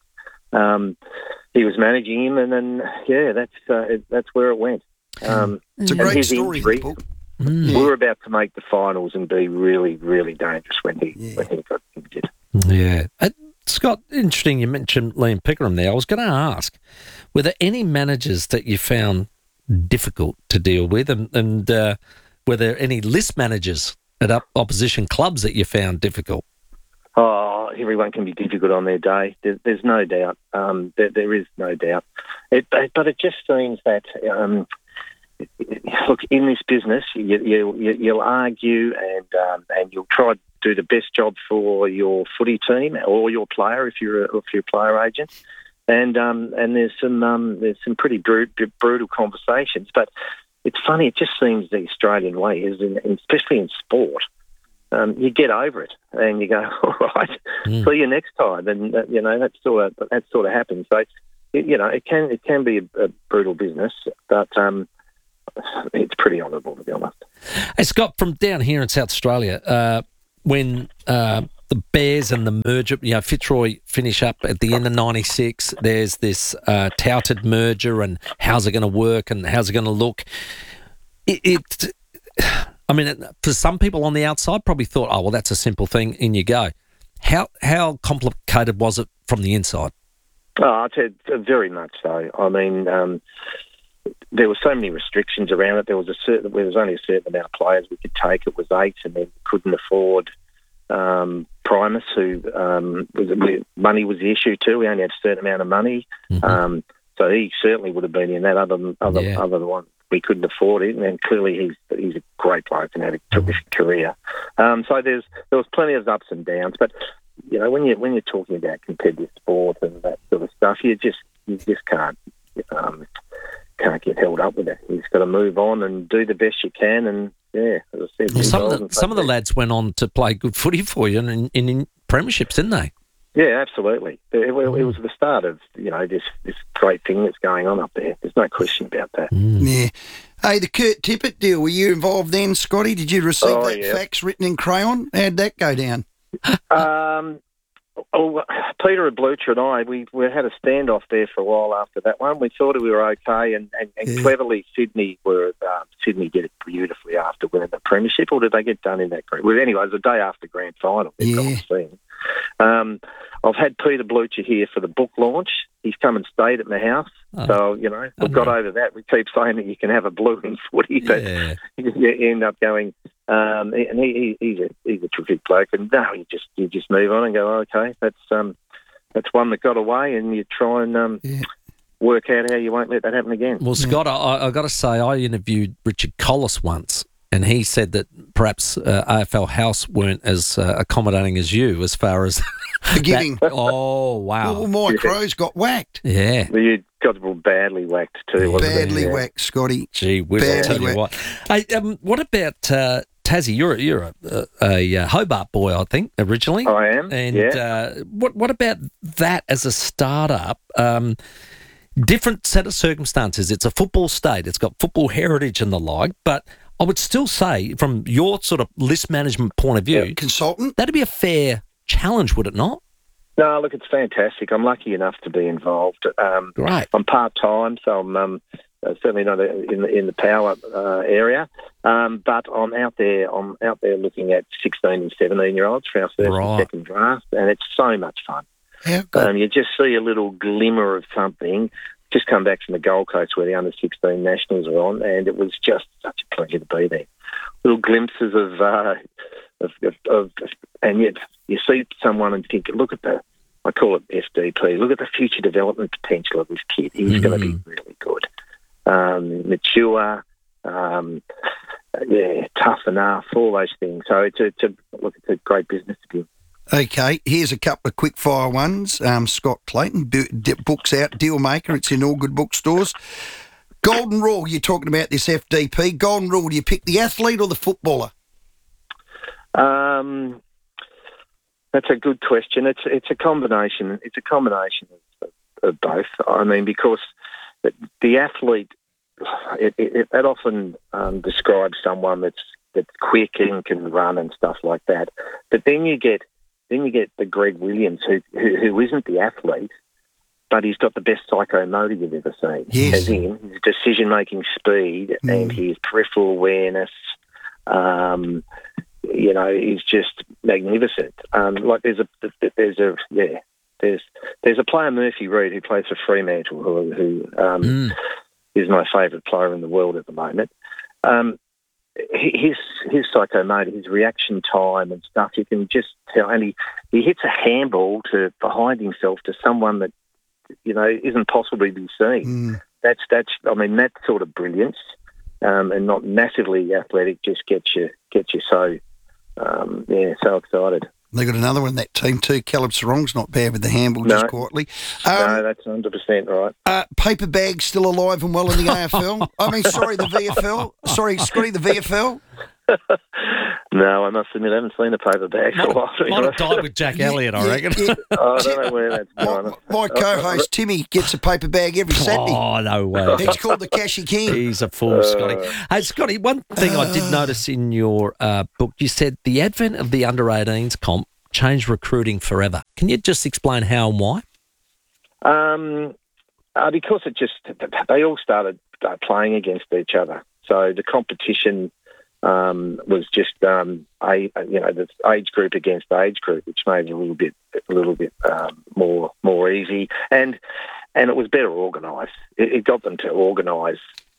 Speaker 10: he was managing him, and then that's where it went.
Speaker 4: It's a great story.
Speaker 10: Injury, we were about to make the finals and be really, really dangerous when he got injured.
Speaker 6: Yeah. Scott, interesting you mentioned Liam Pickering there. I was going to ask, were there any managers that you found difficult to deal with, and were there any list managers at opposition clubs that you found difficult?
Speaker 10: Oh, everyone can be difficult on their day. There's no doubt. There is no doubt. But it just seems that, look, in this business, you'll argue and you'll try to do the best job for your footy team or your player if you're a player agent. And there's some pretty brutal conversations. But it's funny. It just seems the Australian way is, especially in sport. You get over it and you go, all right, see you next time, and that sort of happens. So it can be a brutal business, but it's pretty honourable, to be honest.
Speaker 6: Hey Scott, from down here in South Australia, when the Bears and the merger, Fitzroy finish up at the end of '96, there's this touted merger and how's it going to work and how's it going to look. I mean, for some people on the outside probably thought, oh, well, that's a simple thing, in you go. How complicated was it from the inside?
Speaker 10: Oh, I'd say very much so. I mean, there were so many restrictions around it. There was only a certain amount of players we could take. It was 8, and then we couldn't afford Primus, who money was the issue too. We only had a certain amount of money. Mm-hmm. So he certainly would have been in that other one. We couldn't afford it, and clearly he's a great bloke and had a terrific career. So there was plenty of ups and downs, but when you're talking about competitive sport and that sort of stuff, you just can't get held up with it. You just got to move on and do the best you can. And as I said,
Speaker 6: some of the lads went on to play good footy for you and in premierships, didn't they?
Speaker 10: Yeah, absolutely. It was the start of this great thing that's going on up there. There's no question about that.
Speaker 4: Yeah. Hey, the Kurt Tippett deal, were you involved then, Scotty? Did you receive fax written in crayon? How'd that go down?
Speaker 10: Peter Blucher and I, we had a standoff there for a while after that one. We thought we were okay, and cleverly Sydney did it beautifully after winning the premiership, or did they get done in that group? Well, anyway, it was the day after grand final. I've had Peter Blucher here for the book launch. He's come and stayed at my house. So, we've got over that. We keep saying that you can have a blue in footy, but you end up going, and he's a terrific bloke. And no, you just move on and go, okay, that's one that got away, and you try and work out how you won't let that happen again.
Speaker 6: Well, Scott, I've got to say, I interviewed Richard Collis once, and he said that perhaps AFL House weren't as accommodating as you as far as
Speaker 4: forgiving.
Speaker 6: Oh, wow.
Speaker 4: Well, my Crows got whacked.
Speaker 6: Yeah.
Speaker 10: Well, you got badly whacked too.
Speaker 4: Badly whacked, Scotty.
Speaker 6: Gee whiz, I'll tell you what. Hey, what about Tassie? You're a Hobart boy, I think, originally.
Speaker 10: I am,
Speaker 6: and what about that as a startup? Different set of circumstances. It's a football state. It's got football heritage and the like, but I would still say, from your sort of list management point of view,
Speaker 4: consultant,
Speaker 6: that'd be a fair challenge, would it not?
Speaker 10: No, look, it's fantastic. I'm lucky enough to be involved.
Speaker 6: Right.
Speaker 10: I'm part-time, so I'm certainly not in the power area, but I'm out there looking at 16 and 17-year-olds for our first and second draft, and it's so much fun. You just see a little glimmer of something. Just come back from the Gold Coast where the under-16 nationals are on, and it was just such a pleasure to be there. Little glimpses of and yet you see someone and think, look at I call it FDP, look at the future development potential of this kid. He's going to be really good. Mature, tough enough, all those things. So it's a great business to be in.
Speaker 4: Okay, here's a couple of quick-fire ones. Scott Clayton, books out, Dealmaker. It's in all good bookstores. Golden rule, you're talking about this FDP. Golden rule, do you pick the athlete or the footballer?
Speaker 10: That's a good question. It's a combination. It's a combination of both. I mean, because the athlete, it often describes someone that's quick and can run and stuff like that. But then you get the Greg Williams who isn't the athlete, but he's got the best psychomotor you've ever seen.
Speaker 4: Yes.
Speaker 10: As in his decision-making speed and his peripheral awareness. He's just magnificent. There's a player, Murphy Reid, who plays for Fremantle, who is my favourite player in the world at the moment. his psychomotor, his reaction time and stuff, you can just tell. And he hits a handball behind himself to someone that, isn't possibly to be seen. That's that sort of brilliance, and not massively athletic, just gets you so so excited.
Speaker 4: They got another one, that team too. Caleb Sarong's not bad with the handball, just quietly.
Speaker 10: No, that's 100% right.
Speaker 4: Paper Bag's still alive and well in the AFL. The VFL. Sorry, Scotty, the VFL.
Speaker 10: No, I must admit I haven't seen a Paper Bag for a while.
Speaker 6: Might have died with Jack Elliott, I reckon.
Speaker 10: I don't know where that's gone.
Speaker 4: My co-host Timmy gets a paper bag every Saturday.
Speaker 6: Oh, no way.
Speaker 4: He's called the Cashy King.
Speaker 6: He's a fool, Scotty. Hey, Scotty, one thing I did notice in your book, you said the advent of the under-18s comp changed recruiting forever. Can you just explain how and why?
Speaker 10: Because they all started playing against each other. So the competition was just this age group against age group, which made it a little bit more easy, and it was better organised. It got them to organise,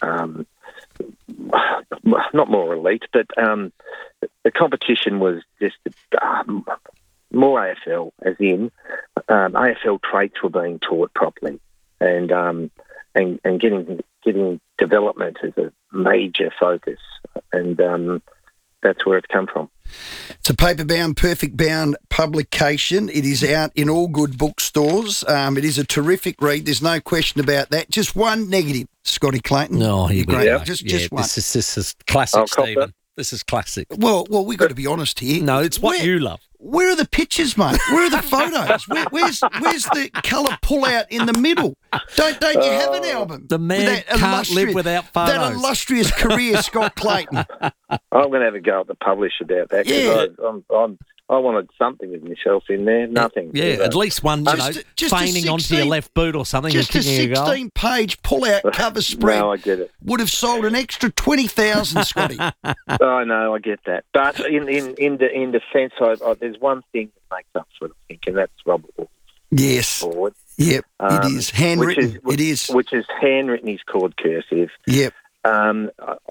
Speaker 10: not more elite, but the competition was just more AFL, as in AFL traits were being taught properly, and getting development as a major focus, and that's where it's come from.
Speaker 4: It's a paper-bound, perfect-bound publication. It is out in all good bookstores. It is a terrific read. There's no question about that. Just one negative, Scotty Clayton.
Speaker 6: No,
Speaker 4: you're
Speaker 6: great.
Speaker 4: Yeah. Just one.
Speaker 6: This is classic, Stephen. This is classic.
Speaker 4: Well, we've got to be honest here.
Speaker 6: No, it's what you love.
Speaker 4: Where are the pictures, mate? Where are the photos? Where's the colour pull-out in the middle? Don't you have an album?
Speaker 6: The man can't live without photos.
Speaker 4: That illustrious career, Scott Clayton.
Speaker 10: I'm going to have a go at the publish about that, because I wanted something of myself in there. Nothing.
Speaker 6: Yeah, at least one,
Speaker 4: just
Speaker 6: feigning onto your left boot or something.
Speaker 4: Just a 16-page pull-out cover spread.
Speaker 10: No, I get it.
Speaker 4: Would have sold an extra 20,000, Scotty.
Speaker 10: I know, I get that. But in defence, there's one thing that makes up for it, I think, and that's Robert Wolf's
Speaker 4: Yes.
Speaker 10: forward.
Speaker 4: Yep, it is. Handwritten.
Speaker 10: Which is handwritten. He's called cursive.
Speaker 4: Yep.
Speaker 10: And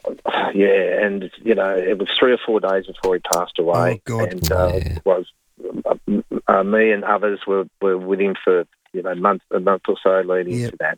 Speaker 10: it was 3 or 4 days before he passed away.
Speaker 4: Oh God!
Speaker 10: And me and others were with him for a month or so leading to that,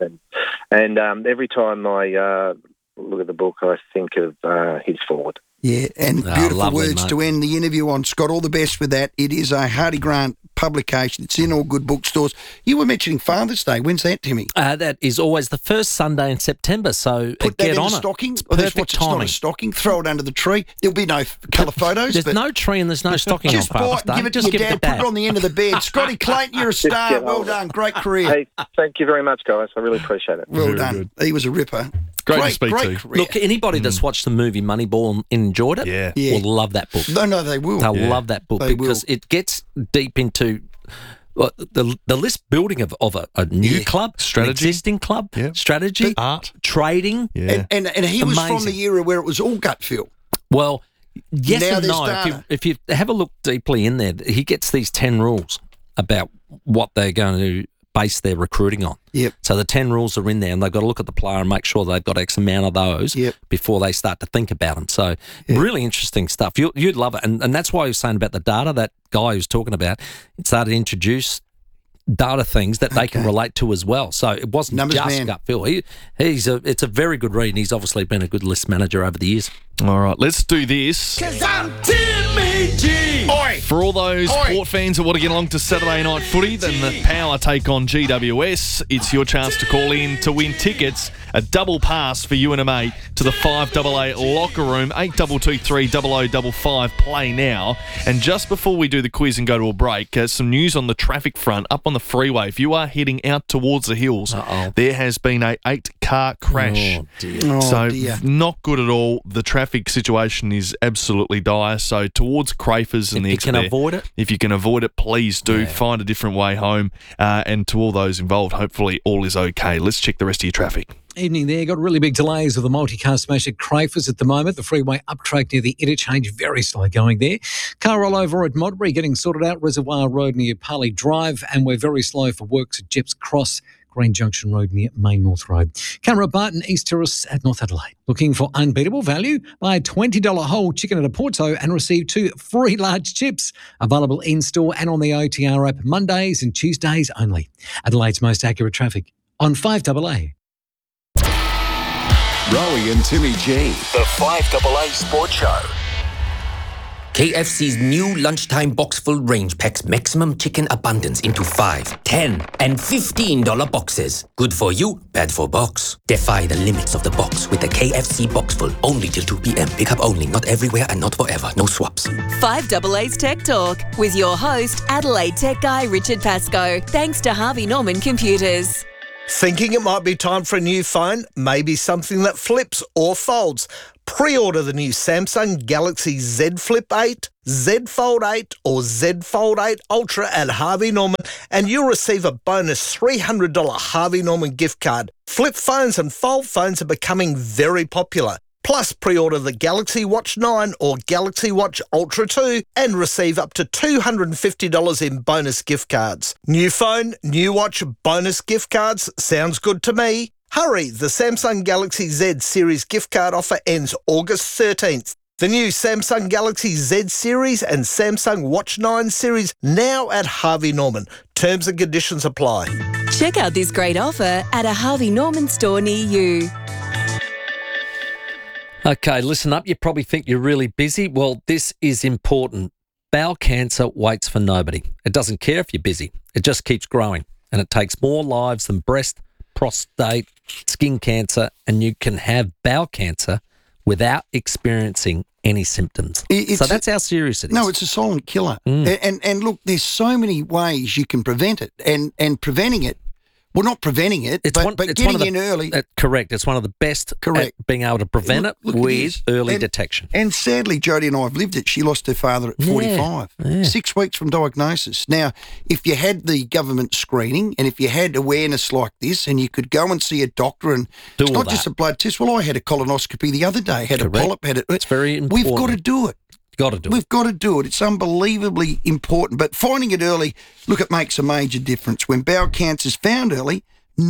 Speaker 10: and every time I look at the book, I think of his forward.
Speaker 4: Yeah, and beautiful
Speaker 6: lovely,
Speaker 4: words
Speaker 6: mate.
Speaker 4: to end the interview on, Scott. All the best with that. It is a Hardy Grant publication. It's in all good bookstores. You were mentioning Father's Day. When's that, Timmy?
Speaker 6: That is always the first Sunday in September, so
Speaker 4: Put
Speaker 6: get
Speaker 4: that in
Speaker 6: on
Speaker 4: a
Speaker 6: it.
Speaker 4: stocking.
Speaker 6: It's
Speaker 4: Well, that's
Speaker 6: perfect
Speaker 4: what, it's not
Speaker 6: timing.
Speaker 4: a stocking. Throw it under the tree. There'll be no colour photos.
Speaker 6: There's
Speaker 4: but
Speaker 6: no tree and there's no stocking
Speaker 4: just
Speaker 6: on
Speaker 4: buy
Speaker 6: Father's
Speaker 4: it and
Speaker 6: Day.
Speaker 4: give it to
Speaker 6: Just
Speaker 4: your
Speaker 6: give
Speaker 4: dad.
Speaker 6: it to
Speaker 4: Put it on the end of the bed. Scotty Clayton, you're a star. Well done. Great career.
Speaker 10: Hey, thank you very much, guys. I really appreciate it.
Speaker 4: Well done. He was a ripper.
Speaker 1: Great to speak to you.
Speaker 4: Career.
Speaker 6: Look, anybody that's watched the movie Moneyball and enjoyed it will love that book.
Speaker 4: No, they will.
Speaker 6: They'll love that book
Speaker 4: They
Speaker 6: because
Speaker 4: will.
Speaker 6: it gets deep into the list building of a new club,
Speaker 1: Strategy.
Speaker 6: an existing club, strategy,
Speaker 1: art,
Speaker 6: trading.
Speaker 1: Yeah.
Speaker 4: And he was from
Speaker 6: Amazing.
Speaker 4: the era where it was all gut feel.
Speaker 6: Well, yes
Speaker 4: Now
Speaker 6: and
Speaker 4: there's
Speaker 6: no.
Speaker 4: data.
Speaker 6: If you have a look deeply in there, he gets these 10 rules about what they're going to base their recruiting on.
Speaker 4: Yep.
Speaker 6: So the 10 rules are in there, and they've got to look at the player and make sure they've got X amount of those before they start to think about them. So really interesting stuff. You'd love it. And that's why he was saying about the data, that guy who's talking about, it started to introduce data things that they can relate to as well. So it wasn't
Speaker 4: Numbers
Speaker 6: just
Speaker 4: man.
Speaker 6: gut feel. It's a very good read, and he's obviously been a good list manager over the years.
Speaker 1: All right, let's do this.
Speaker 11: 'Cause I'm Timmy G. Oi.
Speaker 1: For all those Port fans that want to get along to Saturday night footy, then the Power take on GWS. It's your chance to call in to win tickets, a double pass for you and a mate to the 588 locker room, 8223 0055. Play now. And just before we do the quiz and go to a break, some news on the traffic front up on the freeway. If you are heading out towards the hills, there has been a 8-car crash.
Speaker 6: Oh, dear.
Speaker 1: So
Speaker 4: dear.
Speaker 1: not good at all. The traffic situation is absolutely dire. So towards Crafers and the
Speaker 6: If you can
Speaker 1: exit there,
Speaker 6: avoid it.
Speaker 1: if you can avoid it, please do. Find a different way home. And to all those involved, hopefully all is okay. Let's check the rest of your traffic.
Speaker 7: Evening there. Got really big delays with the multi-car smash at Crafers at the moment. The freeway up track near the interchange, very slow going there. Car rollover at Modbury getting sorted out. Reservoir Road near Parley Drive. And we're very slow for works at Jeps Cross. Green Junction Road near Main North Road. Camera Barton, East Terrace at North Adelaide. Looking for unbeatable value? Buy a $20 whole chicken at a Porto and receive 2 free large chips. Available in-store and on the OTR app Mondays and Tuesdays only. Adelaide's most accurate traffic on 5AA.
Speaker 18: Rowie and Timmy G, the 5AA Sports Show.
Speaker 13: KFC's new lunchtime box full range packs maximum chicken abundance into $5, $10, and $15 boxes. Good for you, bad for box. Defy the limits of the box with the KFC box full. Only till 2 p.m. Pick up only, not everywhere and not forever. No swaps.
Speaker 17: 5AA's Tech Talk with your host, Adelaide tech guy Richard Pascoe. Thanks to Harvey Norman Computers.
Speaker 14: Thinking it might be time for a new phone? Maybe something that flips or folds? Pre-order the new Samsung Galaxy Z Flip 8, Z Fold 8 or Z Fold 8 Ultra at Harvey Norman and you'll receive a bonus $300 Harvey Norman gift card. Flip phones and fold phones are becoming very popular. Plus, pre-order the Galaxy Watch 9 or Galaxy Watch Ultra 2 and receive up to $250 in bonus gift cards. New phone, new watch, bonus gift cards. Sounds good to me. Hurry, the Samsung Galaxy Z Series gift card offer ends August 13th. The new Samsung Galaxy Z Series and Samsung Watch 9 series now at Harvey Norman. Terms and conditions apply.
Speaker 17: Check out this great offer at a Harvey Norman store near you.
Speaker 6: Okay, listen up. You probably think you're really busy. Well, this is important. Bowel cancer waits for nobody. It doesn't care if you're busy. It just keeps growing. And it takes more lives than breast, prostate, skin cancer, and you can have bowel cancer without experiencing any symptoms. So that's how serious it is.
Speaker 4: No, it's a silent killer. And look, there's so many ways you can prevent it. And preventing it, well, not preventing it, but getting in early.
Speaker 6: Correct. It's one of the best at being able to prevent it with early detection.
Speaker 4: And sadly, Jodie and I have lived it. She lost her father at 45, 6 weeks from diagnosis. Now, if you had the government screening and if you had awareness like this and you could go and see a doctor and it's not just a blood test. Well, I had a colonoscopy the other day, had a polyp, it's
Speaker 6: very important.
Speaker 4: We've got to do it. We've got to do it. It's unbelievably important. But finding it early, look, it makes a major difference. When bowel cancer is found early,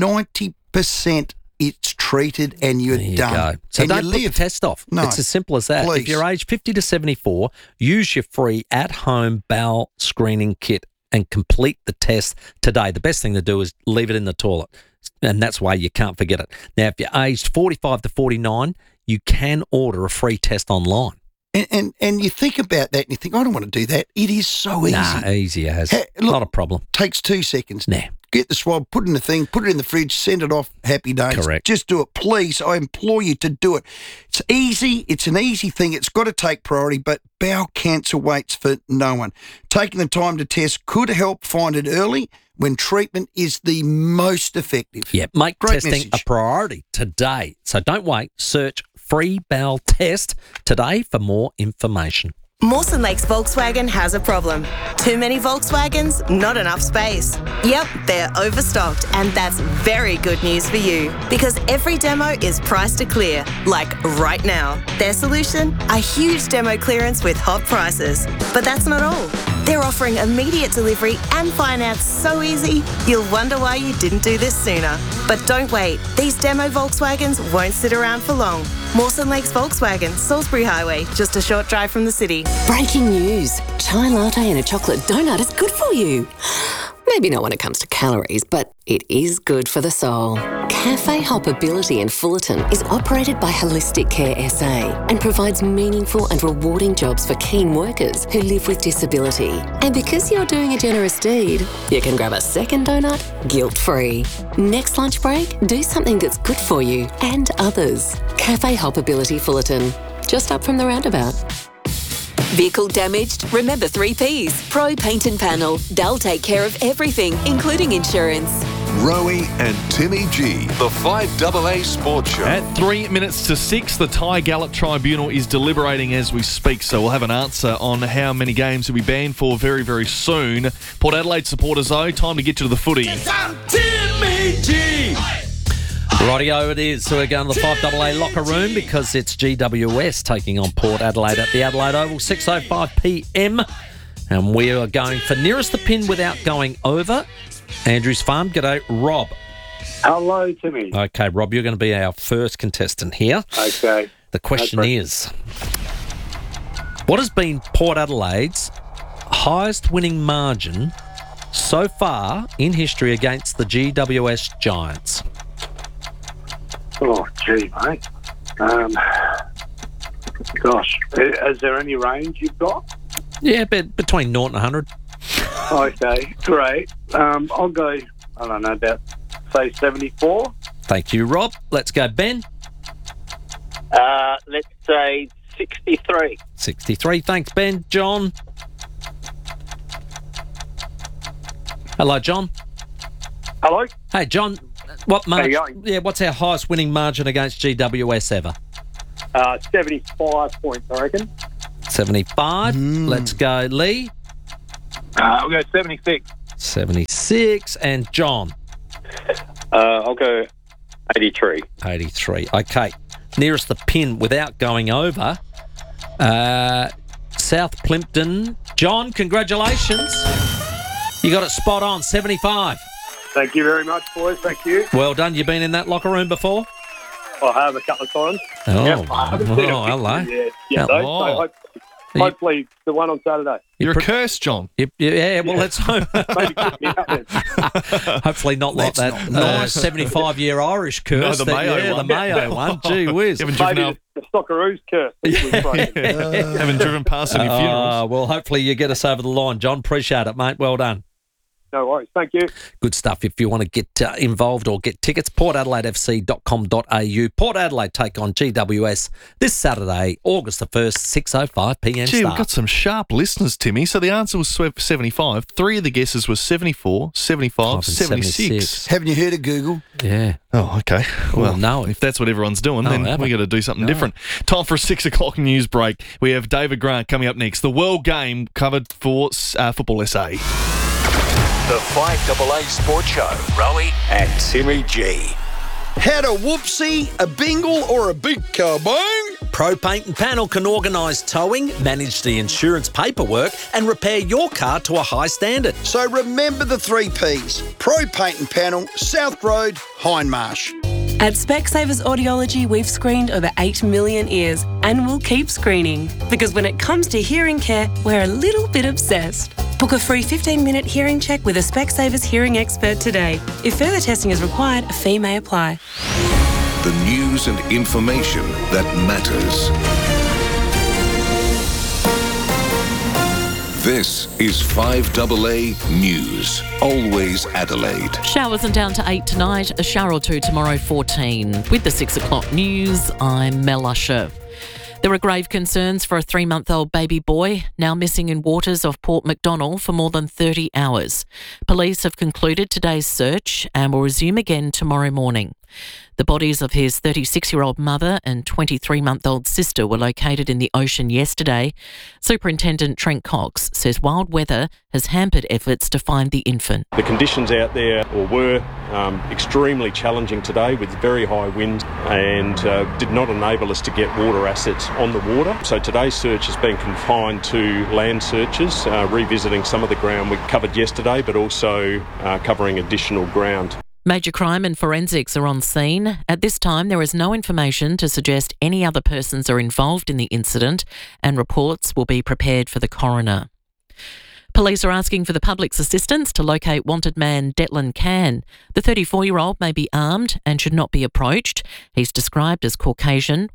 Speaker 4: 90% it's treated and you're done.
Speaker 6: Go. So
Speaker 4: and
Speaker 6: don't
Speaker 4: you
Speaker 6: put
Speaker 4: live.
Speaker 6: the test off.
Speaker 4: No,
Speaker 6: it's as simple as that.
Speaker 4: please.
Speaker 6: If you're aged 50 to 74, use your free at-home bowel screening kit and complete the test today. The best thing to do is leave it in the toilet, and that's why you can't forget it. Now, if you're aged 45 to 49, you can order a free test online.
Speaker 4: And you think about that and you think, I don't want to do that. It is so easy.
Speaker 6: Nah, easy as. Not a problem.
Speaker 4: Takes 2 seconds.
Speaker 6: Nah.
Speaker 4: Get the swab, put it in the thing, put it in the fridge, send it off, happy days.
Speaker 6: Correct.
Speaker 4: Just do it, please. I implore you to do it. It's easy. It's an easy thing. It's got to take priority, but bowel cancer waits for no one. Taking the time to test could help find it early when treatment is the most effective.
Speaker 6: Yeah, make
Speaker 4: Great
Speaker 6: testing
Speaker 4: message.
Speaker 6: a priority today. So don't wait. Search free bowel test today for more information.
Speaker 17: Mawson Lakes Volkswagen has a problem. Too many Volkswagens, not enough space. Yep, they're overstocked, and that's very good news for you because every demo is priced to clear, like right now. Their solution? A huge demo clearance with hot prices. But that's not all. They're offering immediate delivery and finance so easy, you'll wonder why you didn't do this sooner. But don't wait. These demo Volkswagens won't sit around for long. Mawson Lakes Volkswagen, Salisbury Highway, just a short drive from the city.
Speaker 15: Breaking news. Chai latte and a chocolate donut is good for you. Maybe not when it comes to calories, but it is good for the soul. Cafe Hoppability in Fullerton is operated by Holistic Care SA and provides meaningful and rewarding jobs for keen workers who live with disability. And because you're doing a generous deed, you can grab a second donut guilt-free. Next lunch break, do something that's good for you and others. Cafe Hoppability Fullerton, just up from the roundabout.
Speaker 17: Vehicle damaged? Remember 3 Ps. Pro Paint and Panel. They'll take care of everything, including insurance.
Speaker 18: Rowie and Timmy G, the 5AA Sports Show.
Speaker 1: At 3 minutes to 6, the Thai Gallop Tribunal is deliberating as we speak, so we'll have an answer on how many games will be banned for very, very soon. Port Adelaide supporters, though, time to get you to the footy.
Speaker 11: Timmy G.
Speaker 6: Rightio it is. So we're going to the 5AA locker room because it's GWS taking on Port Adelaide at the Adelaide Oval, 6:05 p.m. And we are going for nearest the pin without going over. Andrews Farm, g'day, Rob.
Speaker 2: Hello, Timmy.
Speaker 6: Okay, Rob, you're going to be our first contestant here.
Speaker 2: Okay.
Speaker 6: The question is, what has been Port Adelaide's highest winning margin so far in history against the GWS Giants?
Speaker 2: Oh, gee, mate. Gosh, is there any range you've got?
Speaker 6: Yeah, between 0 and 100.
Speaker 2: Okay, great. I'll go, I don't know, about, say, 74.
Speaker 6: Thank you, Rob. Let's go, Ben.
Speaker 16: Let's say 63.
Speaker 6: 63. Thanks, Ben. John. Hello, John.
Speaker 16: Hello.
Speaker 6: Hey, John. What
Speaker 16: How you going?
Speaker 6: Yeah, what's our highest winning margin against GWS ever?
Speaker 16: 75 points, I reckon.
Speaker 6: 75. Let's go, Lee.
Speaker 16: I'll go 76.
Speaker 6: 76. And John.
Speaker 16: I'll go 83.
Speaker 6: 83. Okay. Nearest the pin without going over. South Plympton. John, congratulations. You got it spot on, 75.
Speaker 16: Thank you very much, boys. Thank you.
Speaker 6: Well done. You been in that locker room before?
Speaker 16: I have a couple of times.
Speaker 6: Oh,
Speaker 16: Yep, I haven't seen it.
Speaker 6: hello.
Speaker 16: Yeah,
Speaker 6: Hello.
Speaker 16: so hopefully the one on Saturday.
Speaker 1: You're a curse, John.
Speaker 6: Yeah, well, let's hope.
Speaker 16: Maybe kick me out then.
Speaker 6: Hopefully not like that 75-year Irish curse.
Speaker 1: No, the Mayo one.
Speaker 6: The Mayo one. Gee whiz.
Speaker 1: You haven't driven
Speaker 16: Maybe the Stockaroos curse.
Speaker 1: haven't driven past any funerals.
Speaker 6: Well, hopefully you get us over the line, John. Appreciate it, mate. Well done.
Speaker 16: No worries. Thank you.
Speaker 6: Good stuff. If you want to get involved or get tickets, portadelaidefc.com.au. Port Adelaide take on GWS this Saturday, August the 1st, 6:05 p.m.
Speaker 1: Gee,
Speaker 6: start.
Speaker 1: we've got some sharp listeners, Timmy. So the answer was 75. 3 of the guesses were 74, 75, 76.
Speaker 4: Haven't you heard of Google?
Speaker 6: Yeah.
Speaker 1: Oh, okay. Well,
Speaker 6: no.
Speaker 1: If that's what everyone's doing, then
Speaker 6: haven't.
Speaker 1: we got to do something different. Time for a 6 o'clock news break. We have David Grant coming up next. The World Game covered for Football SA.
Speaker 18: The 5AA Sports Show. Rowie and Timmy G.
Speaker 4: Had a whoopsie, a bingle, or a big kabong?
Speaker 6: Pro Paint and Panel can organise towing, manage the insurance paperwork and repair your car to a high standard.
Speaker 4: So remember the 3 Ps. Pro Paint and Panel, South Road, Hindmarsh.
Speaker 19: At Specsavers Audiology, we've screened over 8 million ears and we'll keep screening because when it comes to hearing care, we're a little bit obsessed. Book a free 15-minute hearing check with a Specsavers hearing expert today. If further testing is required, a fee may apply.
Speaker 18: The news and information that matters. This is 5AA News. Always Adelaide.
Speaker 20: Showers and down to 8 tonight, a shower or two tomorrow, 14. With the 6 o'clock news, I'm Mel Usher. There are grave concerns for a 3-month-old baby boy now missing in waters off Port MacDonnell for more than 30 hours. Police have concluded today's search and will resume again tomorrow morning. The bodies of his 36-year-old mother and 23-month-old sister were located in the ocean yesterday. Superintendent Trent Cox says wild weather has hampered efforts to find the infant.
Speaker 21: The conditions out there were extremely challenging today with very high winds and did not enable us to get water assets on the water. So today's search has been confined to land searches, revisiting some of the ground we covered yesterday, but also covering additional ground.
Speaker 20: Major crime and forensics are on scene. At this time, there is no information to suggest any other persons are involved in the incident, and reports will be prepared for the coroner. Police are asking for the public's assistance to locate wanted man Declan Can. The 34-year-old may be armed and should not be approached. He's described as Caucasian,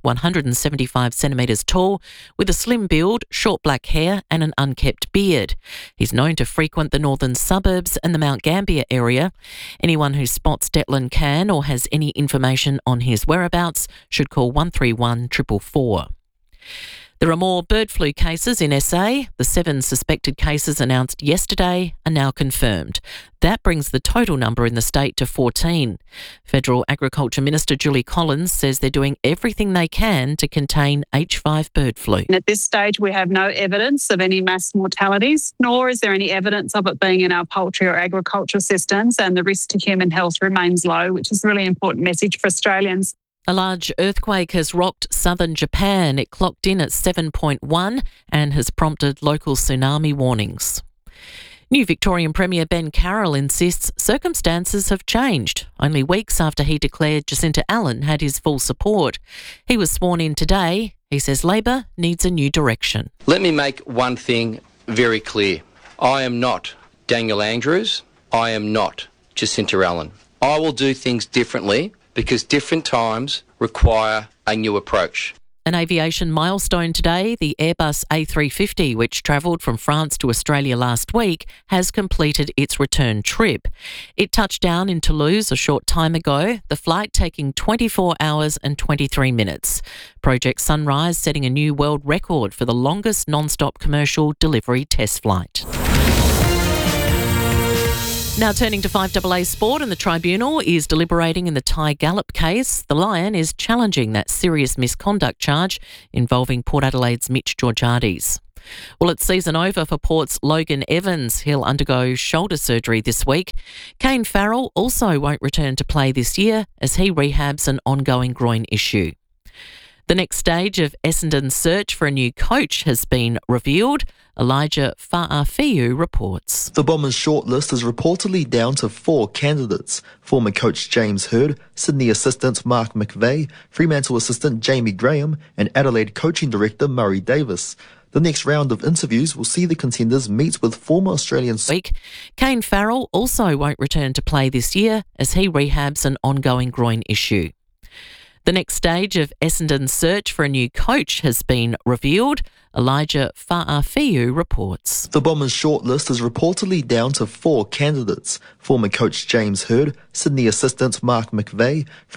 Speaker 20: 175 centimetres tall, with a slim build, short black hair and an unkempt beard. He's known to frequent the northern suburbs and the Mount Gambier area. Anyone who spots Declan Can or has any information on his whereabouts should call 131 444. There are more bird flu cases in SA. The 7 suspected cases announced yesterday are now confirmed. That brings the total number in the state to 14. Federal Agriculture Minister Julie Collins says they're doing everything they can to contain H5 bird flu.
Speaker 23: At this stage, we have no evidence of any mass mortalities, nor is there any evidence of it being in our poultry or agriculture systems, and the risk to human health remains low, which is a really important message for Australians.
Speaker 20: A large earthquake has rocked southern Japan. It clocked in at 7.1 and has prompted local tsunami warnings. New Victorian Premier Ben Carroll insists circumstances have changed, only weeks after he declared Jacinta Allen had his full support. He was sworn in today. He says Labor needs a new direction.
Speaker 3: Let me make one thing very clear. I am not Daniel Andrews. I am not Jacinta Allen. I will do things differently because different times require a new approach.
Speaker 20: An aviation milestone today, the Airbus A350, which travelled from France to Australia last week, has completed its return trip. It touched down in Toulouse a short time ago, the flight taking 24 hours and 23 minutes. Project Sunrise setting a new world record for the longest non-stop commercial delivery test flight. Now turning to 5AA Sport, and the Tribunal is deliberating in the Ty Gallop case. The Lion is challenging that serious misconduct charge involving Port Adelaide's Mitch Georgiades. Well, it's season over for Port's Logan Evans. He'll undergo shoulder surgery this week. Kane Farrell also won't return to play this year as he rehabs an ongoing groin issue. The next stage of Essendon's search for a new coach has been revealed. Elijah Fa'afiu reports.
Speaker 12: The Bombers' shortlist is reportedly down to 4 candidates: former coach James Hird, Sydney assistant Mark McVeigh, Fremantle assistant Jamie Graham, and Adelaide coaching director Murray Davis. The next round of interviews will see the contenders meet with former Australian...
Speaker 20: Kane Farrell also won't return to play this year as he rehabs an ongoing groin issue. The next stage of Essendon's search for a new coach has been revealed. Elijah Fa'afiu reports.
Speaker 12: The Bombers' shortlist is reportedly down to 4 candidates: former coach James Hird, Sydney assistant Mark McVeigh,